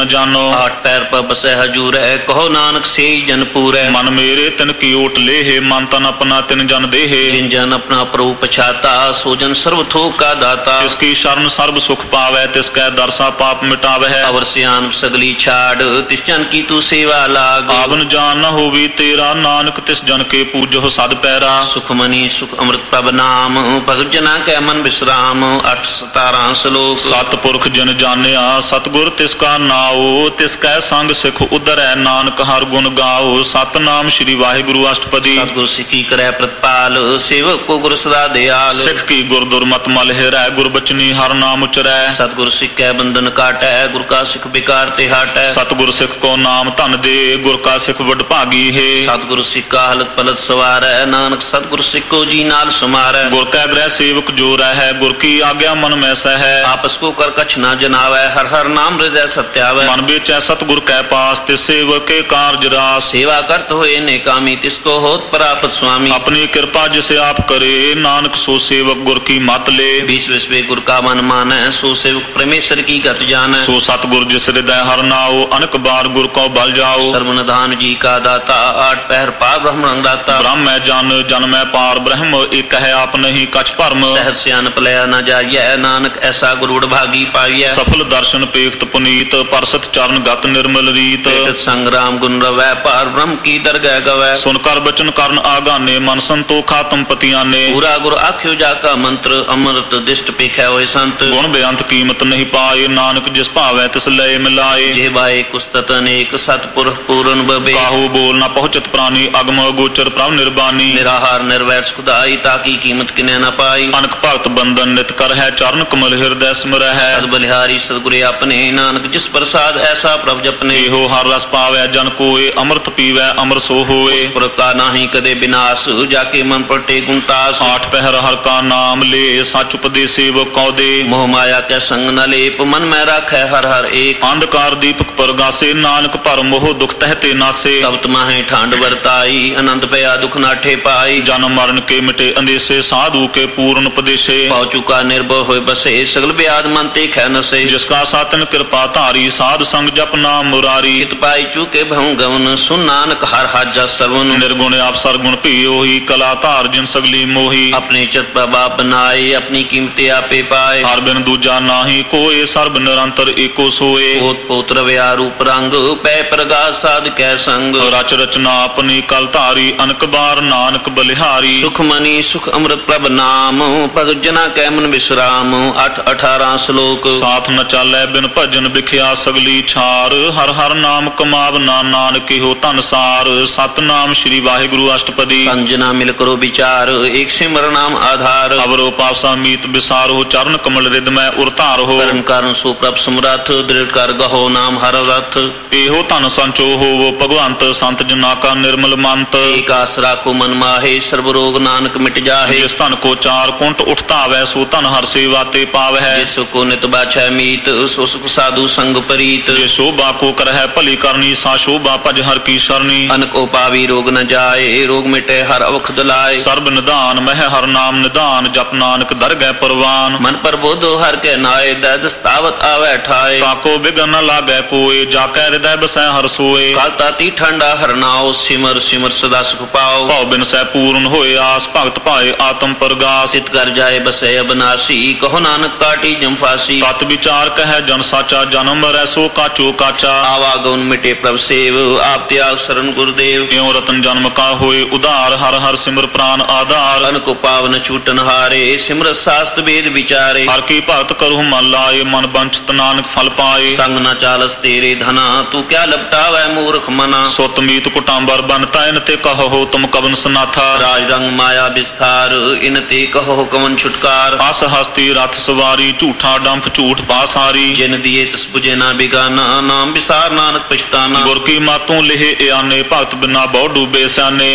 ਨ ਜਾਣੋ। ਆਠ ਪੈਰ ਪਰ ਬਸੈ ਹਜੂਰ ਹੈ, ਕਹੋ ਨਾਨਕ ਸੇ ਜਨ ਪੂਰੈ। ਮਨ ਮੇਰੇ ਤਿਨ ਕੀ ਓਟ ਲੇਹ, ਮਨ ਤਨ ਆਪਣਾ ਤਿਨ ਜਨ ਦੇਹ। ਜਿਨ ਜਨ ਆਪਣਾ ਪ੍ਰਭੂ ਪਛਾਤਾ, ਸੋ ਜਨ ਸਰਬ ਥੋਕ ਕਾ ਦਾਤਾ। ਤਿਸ ਕੀ ਸ਼ਰਨ ਸਰਬ ਸੁਖ ਪਾਵੈ, ਤਿਸ ਕੈ ਦਰਸਾ ਪਾਪ ਮਿਟਾਵੈ। ਅਵਰ ਸਿਆਨ ਸਗਲੀ ਛਾੜ, ਤਿਸ ਜਨ ਕੀ ਤੂੰ ਸੇਵਾ ਲਾਗ। ਆਵਨ ਜਾਨ ਨ ਹੋਵੀ ਤੇਰਾ, ਨਾਨਕ ਤਿਸ ਜਨ ਕੇ ਪੂਜੋ ਸਦ ਪੈਰਾ। ਸੁਖ ਮਨੀ ਸੁਖ ਅੰਮ੍ਰਿਤ ਪ੍ਰਭ ਨਾਮ, ਭਗਤ ਜਨਾ ਕੈ ਮਨ ਵਿਸਰਾਮ। ਅੱਠ ਸਤਾਰਾਂ ਸ਼ਲੋਕ। ਸਤਿਪੁਰਖ ਜਿਨ ਜਾਣਿਆ, ਸਤਿਗੁਰ ਤਿਸ ਕਾ ਨਾਉ। ਤਿਸ ਕੈ ਸੰਗ ਸਿਖ ਉਧਰੈ, ਨਾਨਕ ਹਰ ਗੁਣ ਗਾਓ। ਸਤਿਨਾਮ ਸ੍ਰੀ ਵਾਹਿਗੁਰੂ ਅਸ਼ਟਪਦੀ। ਸਤਿਗੁਰ ਸਿੱਖੀ ਕਰੈ ਪ੍ਰਤਪਾਲ, ਸੇਵਕ ਕੋ ਗੁਰ ਸਦਾ ਦਿਆਲ। ਸਿੱਖ ਕੀ ਗੁਰ ਦੁਰਮਤ ਮਲ ਹਿਰੈ, ਗੁਰ ਬਚਨੀ ਹਰ ਨਾਮ ਉਚਰੈ। ਸਤਿਗੁਰ ਸਿੱਖੈ ਬੰਧਨ ਕਾਟੈ, ਗੁਰ ਕਾ ਸਿੱਖ ਬਿਕਾਰ ਤੇ ਹਟੈ। ਸਤਿਗੁਰ ਸਿੱਖ ਕੋ ਨਾਮ ਧਨ ਦੇ, ਗੁਰ ਕਾ ਸਿੱਖ ਵਡਭਾਗੀ ਹੈ। ਸਤਿਗੁਰ ਸਿੱਖਾ ਹਲਤ ਪਲਤ ਸਵਾਰੈ, ਨਾਨਕ ਸਤਿਗੁਰ ਸਿੱਖੋ ਜੀ ਨਾਲ ਸਮਾਰੈ। ਗੁਰ ਕੈ ਗ੍ਰਹਿ ਸੇਵਕ ਜੋ ਰਹਿੈ, ਗੁਰ ਕੀ ਆਗਿਆ ਮਨ ਮੈਂ ਸਹੈ। ਆਪਸ ਕੋ ਕਰ ਕਛ ਨਾ ਜਨਾਵੈ, ਹਰ ਹਰ ਨਾਮ ਹਿਰਦੈ ਸਤਿਆਵੈ। ਮਨ ਵੇਚੈ ਸਤਿਗੁਰ ਕੈ ਪਾਸ, ਤੇ ਸੇਵਕ ਕੇ ਕਾਰਜ ਰਾਸ। ਸੇਵਾ ਕਰਤ ਹੋਏ ਨੇ ਕਾਮੀ, ਤਿਸ ਕੋ ਹੋਤ ਪ੍ਰਾਪਤ ਸੁਆਮੀ। ਆਪਣੀ ਕਿਰਪਾ ਜਿਸ ਆਪ ਕਰੇ, ਨਾਨਕ ਸੋ ਸੇਵਕ ਗੁਰ ਕੀ ਮਤ ਲੇ। बीस विश्वे गुर का मन मानै, सो सेवक परमेश्वर की गत जानै। सो सतगुर जिस हृदय हर नाओ, अनक बार गुर को बल जाओ। सर्वनिधान जी का दाता, आठ पहर पार ब्रह्म रंगदाता। ब्रह्म है जन जन में पार ब्रह्म, एक है आप नहीं कछ भरम। सहज सियान पलया न जाइए, नानक ऐसा गुरुड़ भागी पाइए। सफल दर्शन पेख्त पुनीत, परसत चरण गत निर्मल रीत। संग्राम गुण रवै, पार ब्रह्म की दरगह गवै। सुनकर बचन करन आगाने, मन संतोखा तुम पतियाने। पूरा गुर आख्यो जाका मंत्र, अमृत दिष्ट पेखै होए संत। गुण बेअंत कीमत नहीं पाए, नानक जिस भावै तिस लय मिलाए। जेबाए कुस्तत अनेक, सतपुरख पूरन बबे। काहू बोल न पहुंचत प्राणी, अगम गोचर प्रभ निर्बानी। निराहार निर्वैर सुखदाई, ताकी कीमत किने न पाई। अनक भगत बंधन नित कर है, चरण कमल हृदय स्मर है। सद बलिहारी सदगुरे अपने, नानक जिस प्रसाद ऐसा प्रभ जपने। एहो हर रस पावै जन कोय, अमृत पीवै अमर सो होए। उस पुर का नाही कदे विनाश, जाके मन पटे गुणतास। आठ पहर हर का नाम ले, सच उपदेश सेवक कौ दे। मोह माया के संग न लेप, मन में राखै हर हर एक। अंधकार दीपक परगासे, नानक पर मोह दुख तहते नासे। तब तुम्हें ठांड बरताई, अनंत पया दुख नाठे पाई। जन्म मरण के मिटे अंदेसे, साधु के पूर्ण उपदेशे। पाउ चुका निर्भय होय बसे, सगल ब्याद मन ते खे नसे। जिसका सातन कृपा धारी, साध संग जप नाम मुरारी। चित पाई चुके भव गवन, सुन नानक हर हाजा सरवन। निर्गुण आप सरगुण पियोही, कला धार जिन सगली मोही। अपने चित बाप बनाए, अपनी कीमते आपे पाए। हर बिन दूजा नाही कोय, सर्ब निरंतर एको सोए। पोत पोत रव्या रूप रंग, पै प्रगास साध कै संग। रच रचना अपनी कल धारी, अनक बार नानक बलिहारी। सुख मनी सुख अमृत प्रभ नाम, भगत जना कै मन विश्राम। अठ अठारह श्लोक। साथ न चालै बिन भजन, बिख्या सगली छार। हर हर नाम कमावना, नानक हो धन सार। सतनाम श्री वाहिगुरु अष्टपदी। संजना मिल करो विचार, एक सिमर नाम आधार। अवरो पासा मीत बिसारो, चरण कमल रिद में उरतार हो। करण कारण सो प्रभ समरथ, दृढ़ कर गहो नाम हर रथ। एहो धन संचो हो वो भगवंत, संत जना का निर्मल मंत। एक आस राखो मन माहे, सर्व रोग नानक मिट जाहे। जिस धन को चार कुंट उठता वै, सो धन हर सेवा ते पाव है। जिस को नित बाछै मीत, सो सुख साधु संग परीत। जे शोभा को कर है भली करनी, सा शोभा भज हर की शरणी। अनको पावी रोग न जाए, रोग मिटे हर अवख दलाए। सर्ब निदान मह हर नाम निदान, जप नानक दरगह परवान। मन पर बोधो हर के नाए, दैदस तावत आवे ठाए। ताको बिघन न लागे कोय, जाकै हृदय बसै हर सोए। काल ताती ठंडा हर नाओ, सिमर सिमर सदा सुख पाओ। भाव बिन सै पूर्ण होए आस, भगत पाए आत्म परगास। सित कर जाए बसे अबनासी, कहो नानक काटी जम फांसी। तत विचार कह जन साचा, जन्म मरै सो काचो काचा। आवागमन मिटे प्रभ सेव, आप त्याग शरण गुरुदेव। एवं रतन जन्म का होए उदार, हर हर सिमर प्राण आधार। अनको पावन छूटन हारे, सिमर शास्त्र वेद विचारे। हर की भगत करहु मन लाए, मन बंचित नानक फल पाए। संग न चालस तेरे धना, तू क्या लपटावै मूर्ख मना। सुत मीत कुटांबर बनता, इन ते कहो तुम कवन सनाथा। राज रंग माया विस्तार, इन ते कहो कवन छुटकार। अस हस्ती रथ सवारी, झूठा डंफ झूठ पासारी। जिन दिए तिस बुझे ना बिगाना, नाम विसार नानक पछताना। गुर की मातों लिहे आने, भगत बिना बहु डूबे स्याने।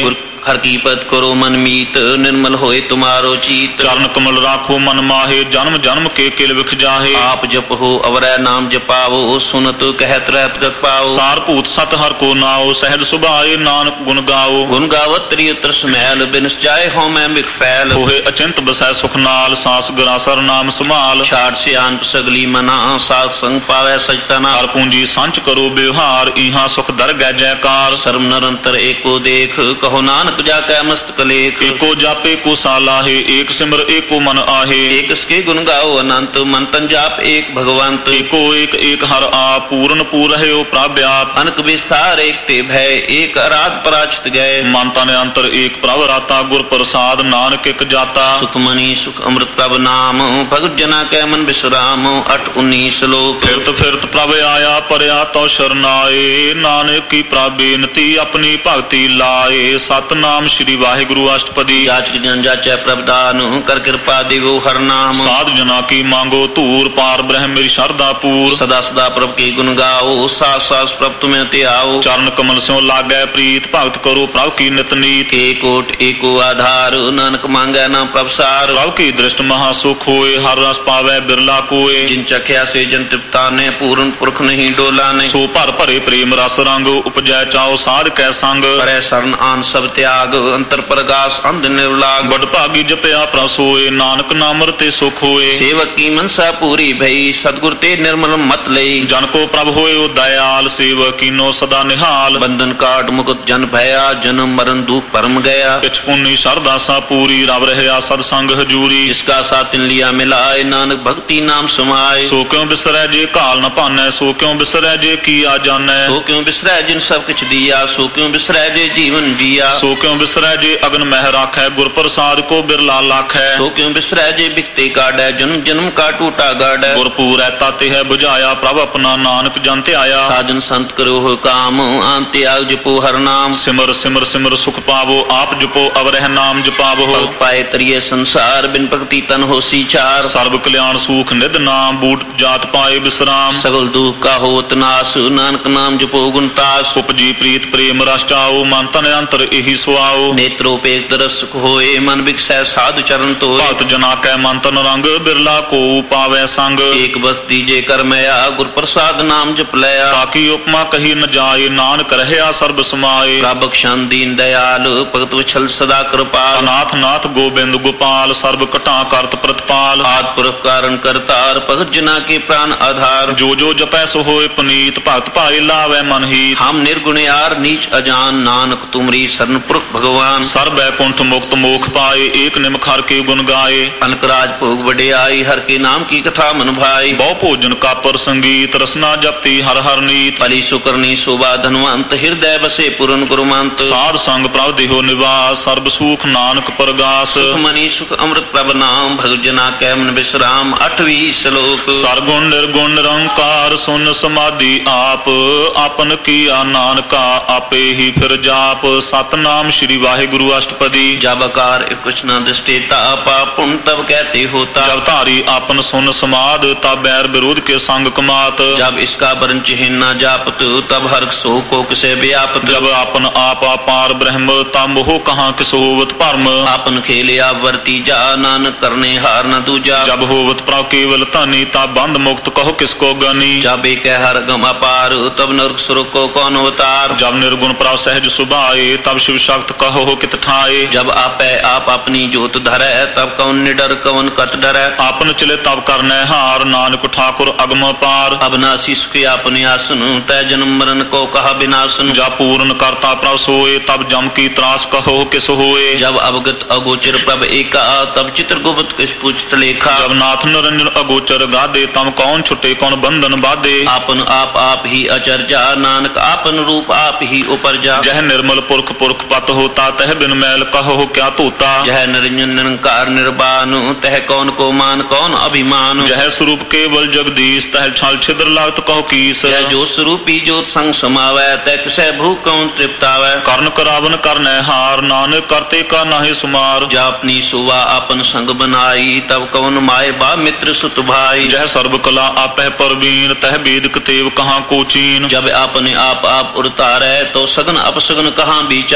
हर की पद करो मन मीत निर्मल होए तुम्हारो चीत। चरण कमल राखो मन माहे जन्म जन्म के किल विख जाहे। आप जप हो अवरै नाम जपाओ सुनत कहत रहत गत पाओ। सारभूत सत हर को नाओ सहज सुभाए नानक गुण गाओ। गुण गावत त्रिय तरस मैल बिनस जाए हो मैं बिख फैल। होए अचिंत बसै सुख नाल सांस ग्रासर नाम संभाल। छाड़ से आन सगली मना सात संग पावै सचतना। हर पूंजी संच करो व्यवहार इहाँ सुख दर गै जयकार। सर्व निरंतर एको देख कहो नानक जाकै मस्तक लेख। एको जापे को सालाहे एक सिमर एको मन आहे। एक इसके गुण गाओ अनंत मन तन जाप एक भगवंत। एको एक एक हर आप पूर्ण पूर है ओ प्राव्याप। अनक विस्तार एक ते भय एक अराध पराचित गए। मानता ने अंतर एक प्रभ राता गुर प्रसाद नानक एक जाता। सुख मनी सुख अमृत प्रभ नाम भगत जना कै मन विश्राम। अठ उन्नीस श्लोक। फिरत फिरत प्रभ आया परया तो शरनाए नानक की प्राबेनती अपनी भक्ति लाए। सतनाम श्री वाहिगुरु अष्टपदी। जाचक जन जाचै प्रभदान कर कृपा दिवो हर नाम। साध जना की मांगो तूर पार ब्रह्म मेरी श्रद्धा पूर। सदा सदा प्रभ के गुण गाओ सास सास प्रभ तुम्हें ते आओ। चरण कमल स्यों लागै प्रीत भगत करो प्रभ की नित नीत। एक ओट एको आधार नानक मांगै ना प्रभ सार। प्रभ की दृष्ट महासुख होए हर रस पावै बिरला कोय। जिन चख्या से जन तृप्ता ने पूर्ण पुरख नहीं डोला ने। सो भर भरे प्रेम रस रंग उपजै चाओ साध कै संग। परै शरण आन सब त्याग अंतर परगास अंध निर्लाग। बड़ भागी जपया प्रभ सोए नानक नाम रते सुख होए। सेवक की मनसा पूरी भई सतगुर ते निर्मल मत लई। जन को प्रभ होए ओ दयाल सेवक कीनो सदा निहाल। बंधन काट मुकुट जन भया जन्म मरण दुख परम गया। पिछ पुन्नी सरदा सा पूरी रब रहया सत्संग हजूरी। जिसका साथिन लिया मिलाए नानक भक्ति नाम समाए। सो क्यों बिसरै जे काल न पानै सो क्यों बिसरै जे किया जानै। सो क्यों बिसरै जिन सब कुछ दिया सो क्यों बिसरै जे जीवन जिया। सो क्यों बिसरै जे अगन मह राखै गुर प्रसाद को बिरला लाखै। सो क्यों बिसरै जे बिकते काटै जन्म जन्म का टूटा गाड़ै। गुरपुर ऐता ते है बुझाया प्रभ अपना नानक जन ते आया। साजन संत करो हो काम आन त्याग जपो हर नाम। सिमर सिमर सिमर सुख पावो आप जपो अवरह नाम जपावो। पाए तरिये संसार बिन भक्ति तन हो सीचार। सर्व कल्याण सुख निध नाम बूट जात पाए विश्राम। सगल दुख का होत नाश नानक नाम जपो गुणतास। उपजी प्रीत प्रेम रस चाओ मन तन अंतर एहि सुआओ। नेत्रोपेत रस सुख होए मन बिकसै साधु चरण तो। भक्त जना कै मन तन रंग बिरला को पावै संग। एक बस दीजे कर मया गुर प्रसाद नाम जप लया। ताकि उपमा कही न जाए नानक रहया सर्ब समाये। राबक शान दीन दयाल भगत वछल सदा कृपाल। अनाथ नाथ गोविंद गोपाल सर्व कटा करत प्रतिपाल। आद पुरख कारण करतार भगत जना के प्राण आधार। जो जो जपै सो होए पुनीत भक्त पाए लावै मन हित। हम निर्गुण यार नीच अजान नानक तुमरी शरण पुरख भगवान। सर्व बैकुंठ मुक्त मोख पाए एक निमख हर के गुण गाए। अनकराज भोग बड़े आई हर के नाम की कथा मन भाई। बहु भोजन का पर संगीत रसना जपती हर हर नीत। बलि सुकरनी शोभा धनवंत हृदय बसे पूर्ण गुरुमंत। साध संग प्रभ देहो निवास सर्व सुख नानक परगास। सुख मनी सुख अमृत प्रभ नाम भगत जना कै मन विश्राम। अठवीं श्लोक। सरगुण निर्गुण निरंकार सुन समाधि आप आपन किया नानका आपे ही फिर जाप। सतनाम श्री वाहिगुरु अष्टपदी। जब आकार कुछ न दृष्टेता पाप पुण्य तब कहते होता। जब धारी आपन सुन समाद तब बैर विरोध के संग कमात। जब इसका वर्ण चिन्ह न जापत तब हर सो को किसे व्यापत। जब आपन आप अपार ब्रह्म तब मोह कहाँ किस होवत भरम। आपन खेले वर्ती जा नानक करने हार न दूजा। जब होवत प्रभ केवल तनी तब बंद मुक्त कहो किसको गनी। जब एक हर गम अपार तब नरक सुर को कौन अवतार। जब निर्गुण प्रभ सहज सुभाए तब शिव शक्त कहो कित ठाए। जब आपे आप अपनी जोत धरै तब कौन निडर कौन कत डरै। आपन चले तब करने हार नानक ठाकुर अगम पार। अविनाशी सुख अपने आसन तय जन्म मरण को कहा विनाशन। जब पूर्ण करता प्रभ सोए तब जम की त्रास कहो किस होए। जब अवगत अगोचर प्रभ एका तब चित्र गुप्त किस पूछत लेखा। जब नाथ निरंजन अगोचर गादे तब कौन छुटे कौन बंधन बाधे। आपन आप आप ही अचर्जा नानक आपन रूप आप ही उपरजा। जह निर्मल पुरख पुरख पत होता तह बिन मैल कहो क्या तोता। जह निरंजन निरंकार निर्वाण तह कौन को मान कौन अभिमान। जह स्वरूप केवल जगदीश तह छल छिद्र लागत कहो कीस। जह जो स्वरूपी जोत संग समावै तह किसै भू कौन तृप्तावै। कर्ण करावन करने हार नानक करते का नाहि सुमार। जब अपनी सुवा अपन संग बनाई तब कौन माए बा मित्र सुत भाई। जह सर्व कला आपह परवीन तह वेद कतेव कहाँ को चीन। जब अपने आप आप उड़तारै तो सगन अपसगन कहाँ विचारै।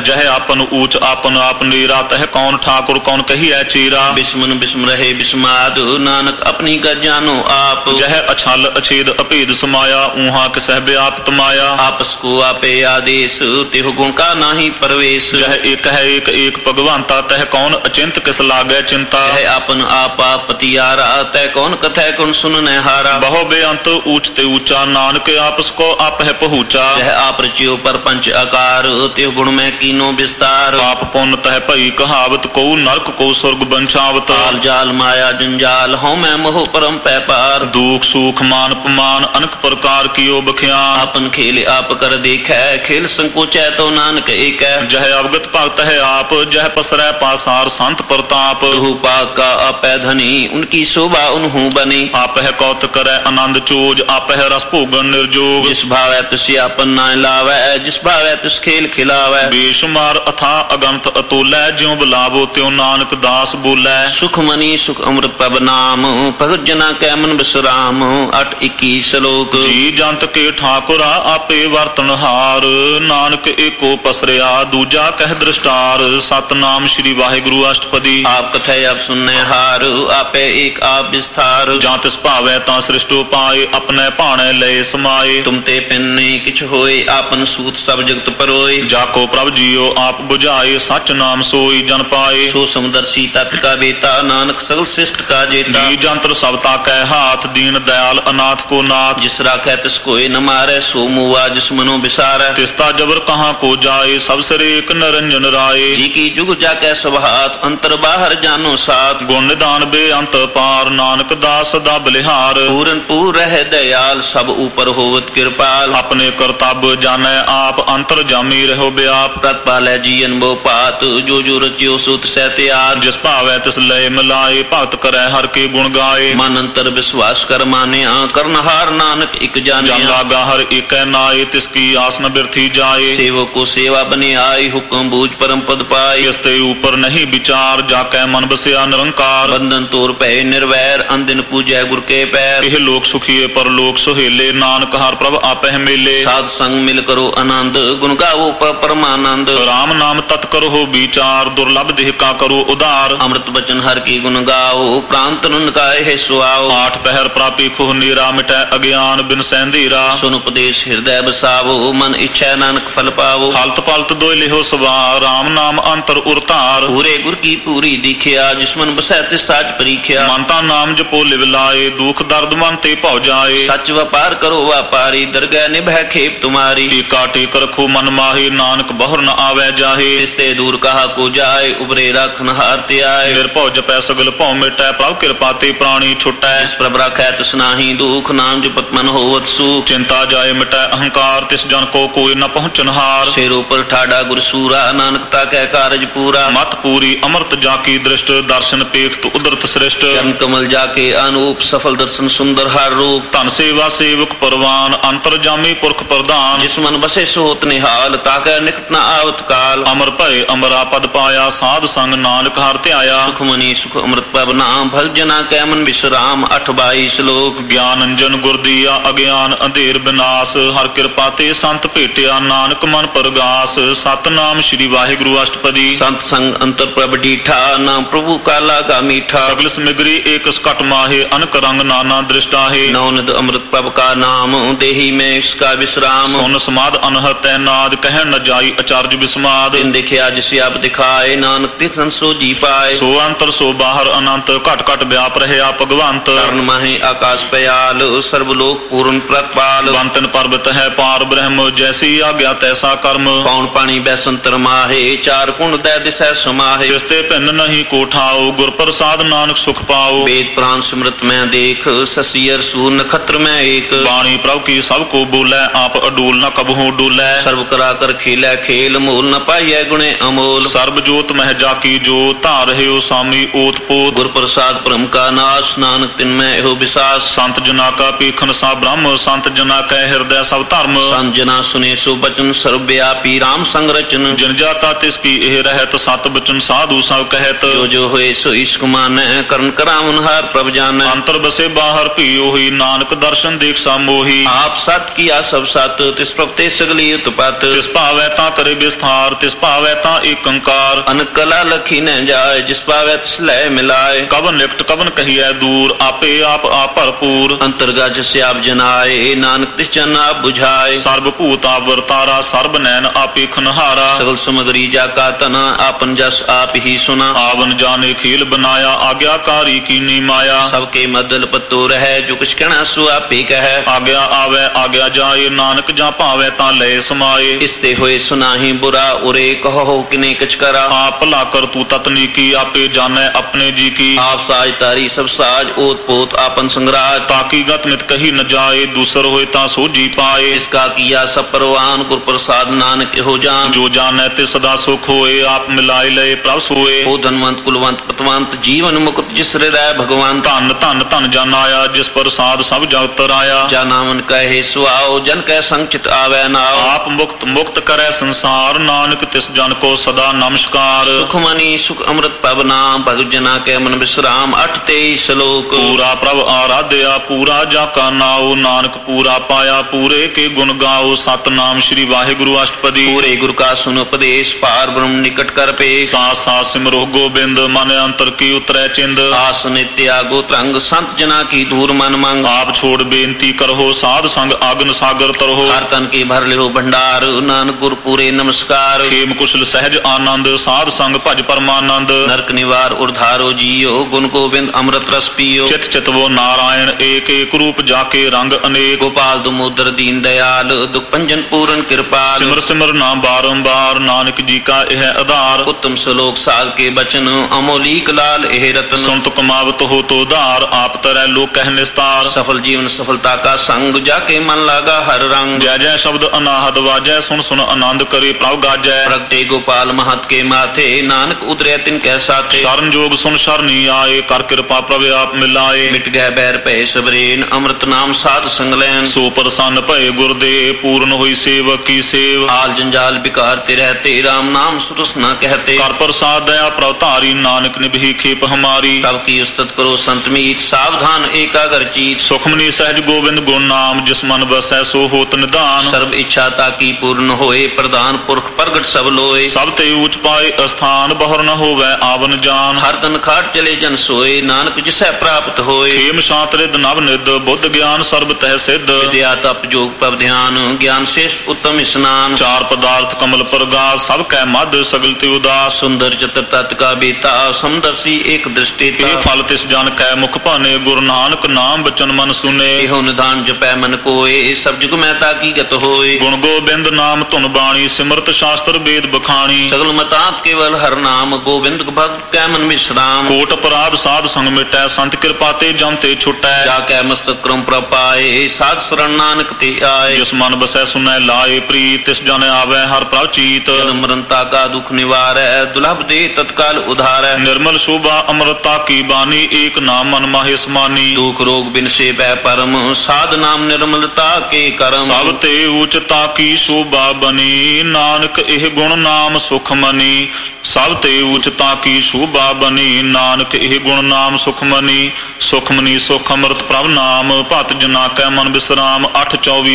जह आपन ऊंच आपन आप नीरा, तह कौन ठाकुर कौन कहिए चीरा। बिस्मन बिस्म रहे बिस्माद, नानक अपनी गज जानो आप। जह अछल अछेद अभेद समाया, ऊहा किसह व्याप्त माया। आपस को आपे आदेश, तिहु गुण का नाही परवेश। जह एक है एक एक भगवंता, तह कौन अचिंत किस लागे चिंता। जह आपन आपा पतियारा, तह कौन कथै गुण सुनने हारा। बहु बेअंत ऊंच ते ऊंचा, नानक आपस को आप है पहुँचा। जह आप रचियो पर पंच आकार, तिहु गुण में कीनो विस्तार। पाप पुण्य तह भई कहावत, को नरक को स्वर्ग बंछावत। काल जाल माया जंजाल, हौ मैं मोह परम पैपार। दुख सुख मान पमान, अनेक प्रकार कियो बख्यान। आपन खेल आप कर देखै, खेल संकोचै तो नानक एक। जह अवगत भगत है आप, जह पसरै पासार संत प्रताप। तुहु पाक का आपै धनी, उनकी शोभा उन्हु बनी। आप है कौत करे आनंद चोज, आप है रस भोगन निर्जोग। जिस भावै तुस आपन नाय लावै, जिस भावै तुस खेल खिलावै। बेशुमार अथा अगंत अतुलै, ज्यों बुलावो त्यों नानक दास बोलै। सुख मनी सुख अमृत पब नाम, भगत जना कै मन बिसराम। अठ इक्की श्लोक। जी जंत के ठाकुरा आपे वर्तनहार, नानक एको पसरिया दूजा कह दृष्टार। सतनाम श्री वाहिगुरु अष्टपदी। आप कथै आप सुनने हार, आपे एक आप विस्तार। जां तिस भावै तां सृष्टो पाए, अपने भाणे लय समाए। तुम ते पिन्ने किछ होए, आपन सूत सब जगत परोए। जाको प्रभ जियो आप बुझाए, सच नाम सोई जन पाए। सो समदर्शी तत् का बेता, नानक सगल शिष्ट का जेता। जी जंत्र सबता कै हाथ, दीन दयाल अनाथ को नाथ। जिस राखै तिस कोय न मारै, सो मुआ जिस मनो बिसारै। तिस्ता जबर कहाँ को जाए, सब सिरे एक निरंजन राय। जी की जुग जाकै सब हाथ, अंतर बाहर जानो साथ। गुण निदान बेअंत पार, नानक दास सदा बलिहार। पूरन पूर रह दयाल, सब ऊपर होवत कृपाल। अपने करतब जाने आप, अंतर जामी रहो व्याप। तत्पालै जीवन बो पात, जो जो रचियो सुत सहत्यात। जिस भावै तिस लय मिलाए, भगत करे हर के गुण गाए। मन अंतर विश्वास कर मानिया, करनहार नानक एक जानिया। जन लागा हर एक नाए, तिसकी आस न बिरथी जाए। सेवक को सेवा बने आई, हुक्म बूझ परम पद पाए। किसते ऊपर नहीं विचार, जाकै मन बसिया निरंकार। बंधन तोर पै निर्वैर, अंदिन पूजै गुर के पैर। यह लोक सुखिए पर लोक सुहेले, नानक हर प्रभ आपे मेले। साध संग मिल करो आनंद, गुण गावो पर परमानंद। राम नाम तत् करो हो विचार, दुर्लभ देह का करो उदार। अमृत बचन हर की गुण गाओ, प्रांत नंद का है सुआओ। आठ पहर प्रापी खुह नीरा, मिटै अज्ञान बिन सैंधीरा। सुन उपदेश हृदय बसावो, मन इच्छा नानक फल पावो। हलत पलत दोय लिहो सवार, राम नाम अंतर उरतार। पूरे गुर की पूरी दिखिया, जिसमन बसै तिस साज परीख्या। मनता नाम जपो लिव लाए, दुख दर्द मन ते भौ जाए। सच व्यापार करो व्यापारी, दरगह निभै खेप तुम्हारी। टीका टेक रखो मन माहे, नानक बहुर न आवे जाहे। रिश्ते दूर कहा को जाए, उबरे राखन हारते आए। निर्भौ जपै सगल भौ मिटै, प्रभ कृपा ते प्राणी छुटै। जिस प्रभ राखै तिस नाहि दुख, नाम जपत मन होवत सुख। चिंता जाए मिटै अहंकार, तिस जन को कोई न पहुँचनहार। शेरों पर ठाडा गुर सूरा, नानकता कै कारज पूरा। मत पूरी अमृत जाकी दृष्ट, दर्शन पेख तु उदरत श्रेष्ठ। चरण कमल जाके अनूप, सफल दर्शन सुंदर हर रूप। धन सेवा सेवक परवान, अंतर जामी पुरख प्रधान। जिस मन बसे सोत निहाल, ताकै निकट न आवत काल। अमर भय अमरा पद पाया, साध संग नानक हर त्याया। सुख मनी सुख अमृत पब नाम, भल जना कै मन विश्राम। अठ बाई श्लोक। ज्ञान अंजन गुर दिया, अज्ञान अंधेर विनाश। हर कृपा ते संत भेटिया, नानक मन परगास। सतनाम श्री वाहिगुरु अष्टपदी। संत संग अंतर प्रभ डीठा, नाम प्रभु का लागा मीठा। सगल सिमग्री एक सकट माहे, अनक रंग नाना दृष्टा है। नौनिद अमृत पब का नाम, देही में इसका विश्राम। सुन समाद अनहत नाद, कह न जाई आचार्य विस्माद। दिन देखिया जिसे आप दिखाए, नानक तिसन सो जी पाए। सो अंतर सो बाहर अनंत, घट घट व्याप रहे आप भगवंत। कर्ण माहे आकाश पयाल, सर्वलोक पूर्ण प्रतपाल। बंतन पर्वत है पार ब्रह्म, जैसी आज्ञा तैसा कर्म। पौन पानी बैसंतर माहे, चार कुंड दै दिशा समाहे। तिसते भिन्न नहीं कोठाओ, गुर प्रसाद नानक सुख पाओ। वेद प्राण स्मृत में देख, शशियर सूर नक्षत्र में एक। वाणी प्रभु की सब को बोले, आप अडूल न कबहू डोलै। सर्व करा कर खेलै खेल, मोल न पाइयै गुणे अमोल। सर्व जोत मह जाकी जो, धार है स्वामी ओत पोत। गुर प्रसाद परम का नाश, नानक तिन में हो विसास। संत जना का पीखन सा ब्रह्म, संत जना कै हृदय सब धर्म। संत जना सुने सो बचन, सर्वव्यापी राम संग रचन। जिन जाता तिसकी एह रहत, सत बचन साधु सब कहत। जो जो होए सो इश्क मानै, करण करावन हार प्रभ जानै। अंतर बसे बाहर भी ओही, नानक दर्शन देख सा मोही। आप सत किया सब सत, तिस प्रभ ते सगली उत्पत। तिस भावै ता करे ਵਿਸਥਾਰ ਤਿਸ ਭਾਵੈ ਤਾਂ ਏਕੰਕਾਰ ਅਨਕਲਾ ਲਖੀ ਨ ਜਾਏ ਜਿਸ ਪਾਵੈ ਤਿਸ ਲੈ ਮਿਲਾਏ ਕਵਨ ਨਿਕਟ ਕਵਨ ਕਹੀਐ ਦੂਰ ਆਪੇ ਆਪ ਆਪ ਭਰਪੂਰ ਅੰਤਰਗਤ ਜਿਸ ਆਪ ਜਨਾਏ ਨਾਨਕ ਤਿਸ ਜਨ ਆਪ ਬੁਝਾਏ ਸਰਬ ਭੂਤ ਆਪ ਵਰਤਾਰਾ ਸਰਬ ਨੈਣ ਆਪੇ ਖਨਹਾਰਾ ਸਗਲ ਸਮਗਰੀ ਜਾ ਕਾ ਤਨਾ ਆਪਨ ਜਸ ਆਪ ਹੀ ਸੁਨਾ ਆਵਨ ਜਾਣੇ ਖੇਲ ਬਨਾਇਆ ਆਗਿਆਕਾਰੀ ਕੀਨੀ ਮਾਇਆ ਸਭ ਕੇ ਮਦਲ ਪਤੋ ਰਹਿ ਜੋ ਕੁਛ ਕਹਿਣਾ ਸੋ ਆਪੇ ਕਹੈ ਆਗਿਆ ਆਵੈ ਆਗਿਆ ਜਾਏ ਨਾਨਕ ਜਾਂ ਭਾਵੈ ਤਾਂ ਲੈ ਸਮਾਏ ਇਸ ਤੇ ਹੋਏ ਸੁਨਾਹੀ ਬੁਰਾ ਉਰੇ ਕਹੋ ਕਿਨੇ ਕਿਛ ਕਰਾ ਆਪ ਭਲਾ ਕਰ ਤੂੰ ਤਤਨੀ ਕੀ ਆਪੇ ਜਾਣੈ ਆਪਣੇ ਜੀ ਕੀ ਆਪ ਸਾਜ ਤਾਰੀ ਸਭ ਸਾਜ ਓਤ ਪੋਤ ਆਪਨ ਸੰਗਰਾਜ ਤਾਕੀ ਗਤ ਮਿਤ ਕਹੀ ਨ ਜਾਏ ਦੂਸਰ ਹੋਏ ਤਾਂ ਸੋਜੀ ਪਾਏ ਇਸ ਕਾ ਕੀਆ ਸਭ ਪਰਵਾਨ ਗੁਰ ਪ੍ਰਸਾਦ ਨਾਨਕ ਇਹੋ ਜਾਨ ਜੋ ਜਾਣੈ ਤੇ ਸਦਾ ਸੁਖ ਹੋਏ ਆਪ ਮਿਲਾਏ ਲਏ ਪ੍ਰਭ ਸੋਏ ਉਹ ਧਨਵੰਤ ਕੁਲਵੰਤ ਪਤਵੰਤ ਜੀਵਨ ਮੁਕਤ ਜਿਸ ਹਿਰਦੈ ਭਗਵਾਨ ਧਨ ਧਨ ਧਨ ਜਨ ਆਇਆ ਜਿਸ ਪ੍ਰਸਾਦ ਸਭ ਜਗਤ ਰਾਇਆ ਜਾ ਨਾਮਨ ਕਹੇ ਸੁਆਓ ਜਨ ਕੈ ਸੰਚਿਤ ਆਵੈ ਨਾਉ ਆਪ ਮੁਕਤ ਮੁਕਤ ਕਰੈ ਸੰਸਾਰ ਨਾਨਕ ਤਿਸ ਜਨ ਕੋ ਸਦਾ ਨਮਸਕਾਰ ਸੁਖ ਮਨੀ ਸੁਖ ਅੰਮ੍ਰਿਤ ਪਵਨਾ ਭਗਤ ਜਨਾ ਕੈ ਮਨ ਵਿਸਰਾਮ ਅਠ ਤੇਈ ਸ਼ਲੋਕ ਪੂਰਾ ਪ੍ਰਭ ਆਰਾਧਿਆ ਪੂਰਾ ਜਾ ਕਾ ਨਾਉ ਨਾਨਕ ਪੂਰਾ ਪਾਇਆ ਪੂਰੇ ਕੇ ਗੁਣ ਗਾਓ ਸਤਨਾਮ ਸ੍ਰੀ ਵਾਹਿਗੁਰੂ ਅਸ਼ਟਪਦੀ ਪੂਰੇ ਗੁਰ ਕਾ ਸੁਨ ਉਪਦੇਸ਼ ਪਾਰ ਬ੍ਰਹਮ ਨਿਕਟ ਕਰ ਪੇ ਸਾਸ ਸਾਸ ਸਿਮਰੋ ਗੋਬਿੰਦ ਮਨ ਅੰਤਰ ਕੀ ਉਤਰੈ ਚਿੰਦ ਆਸ ਨਿਤਿਆ ਗੋ ਤਰੰਗ ਸੰਤ ਜਨਾ ਕੀ ਦੂਰ ਮਨ ਮੰਗ ਆਪ ਛੋੜ ਬੇਨਤੀ ਕਰੋ ਸਾਧ ਸੰਗ ਆਗਨ ਸਾਗਰ ਤਰੋ ਹਰ ਤਨ ਕੀ ਭਰ ਲਿਓ ਭੰਡਾਰ ਨਾਨਕ ਗੁਰ ਪੂਰੇ ਨਮਸਕਾਰ ਖੇਮ ਕੁਸ਼ਲ ਸਹਿਜ ਆਨੰਦ ਸਾਧ ਸੰਗ ਭਜ ਪਰਮਾਨੰਦ ਨਰਕ ਨਿਵਾਰ ਉਰਧਾਰੋ ਜੀਓ ਗੁਣ ਗੋਬਿੰਦ ਅੰਮ੍ਰਿਤ ਰਸ ਪੀਓ ਚਿਤ ਚਿਤਵੋ ਨਾਰਾਇਣ ਏਕ ਏਕ ਰੂਪ ਜਾ ਕੇ ਰੰਗ ਅਨੇਕ ਗੋਪਾਲ ਦਮੋਦਰ ਦੀਨ ਦਇਆਲ ਦੁਖ ਭੰਜਨ ਪੂਰਨ ਕਿਰਪਾਲ ਸਿਮਰ ਸਿਮਰ ਨਾਮ ਬਾਰੰਬਾਰ ਨਾਨਕ ਜੀ ਕਾ ਇਹ ਆਧਾਰ ਉੱਤਮ ਸ਼ਲੋਕ ਸਾਧ ਕੇ ਬਚਨ ਅਮੋਲੀਕ ਲਾਲ ਇਹ ਰਤਨ ਸੰਤ ਕਮਾਵਤ ਹੋ ਤੋ ਧਾਰ ਆਪ ਤਰੈ ਲੋਕ ਕਹਿ ਨਿਸਤਾਰ ਸਫਲ ਜੀਵਨ ਸਫਲਤਾ ਕਾ ਸੰਗ ਜਾ ਕੇ ਮਨ ਲਾਗਾ ਹਰ ਰੰਗ ਜੈ ਜੈ ਸ਼ਬਦ ਅਨਾਹਦ ਵਾਜੈ ਸੁਣ ਸੁਣ ਆਨੰਦ ਕਰੇ ਪ੍ਰਭ ਗਾਜੈ ਪ੍ਰਗਟੇ ਗੋਪਾਲ ਮਹਤ ਕੇ ਮਾਥੇ ਨਾਨਕ ਉਦਰਿਆ ਤਿਨ ਕੈ ਸਾਥੇ ਸ਼ਰਨ ਜੋਗ ਸੁਨ ਸ਼ਰਨੀ ਆਏ ਕਰ ਕਿਰਪਾ ਪ੍ਰਭ ਆਪ ਮਿਲਾਏ ਮਿਟ ਗਏ ਬੈਰ ਭੈ ਸਬਰੇਨ ਅੰਮ੍ਰਿਤ ਨਾਮ ਸਾਧ ਸੰਗ ਲੈਨ ਸੋ ਪ੍ਰਸੰਨ ਭਏ ਗੁਰਦੇ ਪੂਰਨ ਹੋਈ ਸੇਵਕ ਕੀ ਸੇਵ ਆਲ ਜੰਜਾਲ ਬਿਕਾਰ ਤੇ ਰਹਤੇ ਰਾਮ ਨਾਮ ਸੁਰਸ ਨ ਕਹਤੇ ਕਰ ਪ੍ਰਸਾਦ ਦਇਆ ਪ੍ਰਭ ਧਾਰੀ ਨਾਨਕ ਨਿਭੀ ਖੇਪ ਹਮਾਰੀ ਕਬ ਕੀ ਉਸਤਤ ਕਰੋ ਸੰਤ ਮੀਤ ਸਾਵਧਾਨ ਏਕਾਗਰ ਚੀਤ ਸੁਖਮਨੀ ਸਹਿਜ ਗੋਬਿੰਦ ਗੁਣ ਨਾਮ ਜਿਸ ਮਨ ਬਸੈ ਸੋ ਹੋਤ ਨਿਧਾਨ ਸਰਬ ਇੱਛਾ ਤਾਕੀ ਪੂਰਨ ਹੋਏ ਪ੍ਰਧਾਨ ਪੁਰਖ ਪ੍ਰਗਟ ਸਭ ਲੋਏ ਸਭ ਤੇ ਊਚ ਪਾਏ ਅਸਥਾਨ ਬਹੁਰ ਨ ਹੋਵੈ ਆਵਨ ਜਾਨ ਹਰ ਤਨ ਖਾਟ ਚਲੇ ਜਨ ਸੋਏ ਨਾਨਕ ਜਿਸੈ ਪ੍ਰਾਪਤ ਹੋਏ ਖੇਮ ਸ਼ਾਂਤ ਰਿਦ ਨਵ ਨਿਦ ਬੁੱਧ ਗਿਆਨ ਸਰਬ ਤਹਿ ਸਿੱਧ ਵਿਦਿਆ ਤਪ ਜੋਗ ਪ੍ਰਭ ਧਿਆਨ ਗਿਆਨ ਸ੍ਰੇਸ਼ਟ ਉੱਤਮ ਇਸਨਾਨ ਚਾਰ ਪਦਾਰਥ ਕਮਲ ਪ੍ਰਗਾਸ ਸਭ ਕੈ ਮਧ ਸਗਲ ਤੇ ਉਦਾਸ ਸੁੰਦਰ ਚਤਰ ਤਤ ਕਾ ਬੇਤਾ ਸਮਦਰਸੀ ਏਕ ਦ੍ਰਿਸ਼ਟੀ ਤਾ ਇਹ ਫਲ ਤਿਸ ਜਨ ਕੈ ਮੁਖ ਭਾਨੇ ਗੁਰੂ ਨਾਨਕ ਨਾਮ ਬਚਨ ਮਨ ਸੁਨੇ ਇਹੋ ਨਿਧਾਨ ਜਪੈ ਮਨ ਕੋਏ ਸਭ ਜੁਗ ਮੈਂ ਤਾਕੀ ਗਤ ਹੋਏ ਗੁਣ ਗੋਬਿੰਦ ਨਾਮ ਧੁਨ ਬਾਣੀ ਸਿਮਰਤ ਸ਼ਾਸਤਰ ਵੇਦ ਬਖਾਣੀ ਸਗਲ ਮਤਾਤ ਕੇਵਲ ਹਰ ਨਾਮ ਗੋਬਿੰਦ ਭਗਤ ਕੈ ਮਨ ਵਿਸਰਾਮ ਕੋਟ ਅਪਰਾਧ ਸਾਧ ਸੰਗ ਮਿਟੈ ਸੰਤ ਕਿਰਪਾ ਤੇ ਜਮ ਤੇ ਛੁਟੈ ਜਾ ਕੈ ਮਸਤਕ ਕਰਮ ਪ੍ਰਪਾਏ ਸਾਧ ਸਰਣ ਨਾਨਕ ਤੇ ਆਏ ਜਿਸ ਮਨ ਬਸੈ ਸੁਨੈ ਲਾਏ ਪ੍ਰੀਤ ਤਿਸ ਜਨ ਆਵੈ ਹਰ ਪ੍ਰਭ ਚੀਤ ਜਨਮ ਮਰਨਤਾ ਕਾ ਦੁਖ ਨਿਵਾਰੈ ਦੁਲਭ ਦੇ ਤਤਕਾਲ ਉਧਾਰੈ ਨਿਰਮਲ ਸ਼ੋਭਾ ਅੰਮ੍ਰਿਤਾ ਕੀ ਬਾਣੀ ਏਕ ਨਾਮ ਮਨ ਮਾਹੇ ਸਮਾਨੀ ਦੁਖ ਰੋਗ ਬਿਨਸੇ ਬੈ ਪਰਮ ਸਾਧ ਨਾਮ ਨਿਰਮਲਤਾ ਕੇ ਕਰਮ ਸਭ ਤੇ ਉਚਤਾ ਕੀ ਸ਼ੋਭਾ ਬਨੀ ਨਾਨਕ ਇਹ ਗੁਣ ਨਾਮ ਸੁਖ ਮਨੀ ਸਭ ਤੇ ਉਚਤਾ ਕੀ ਸ਼ੋਭਾ ਬਨੀ ਨਾਨਕ ਇਹ ਗੁਣ ਨਾਮ ਸੁਖ ਮਨੀ ਸੁਖ ਮਨੀ ਸੁਖ ਅੰਮ੍ਰਿਤ ਪ੍ਰਭ ਨਾਮ ਭਤ ਜਨਾ ਕੈ ਮਨ ਵਿਸਰਾਮ ਅੱਠ ਚੌਵੀ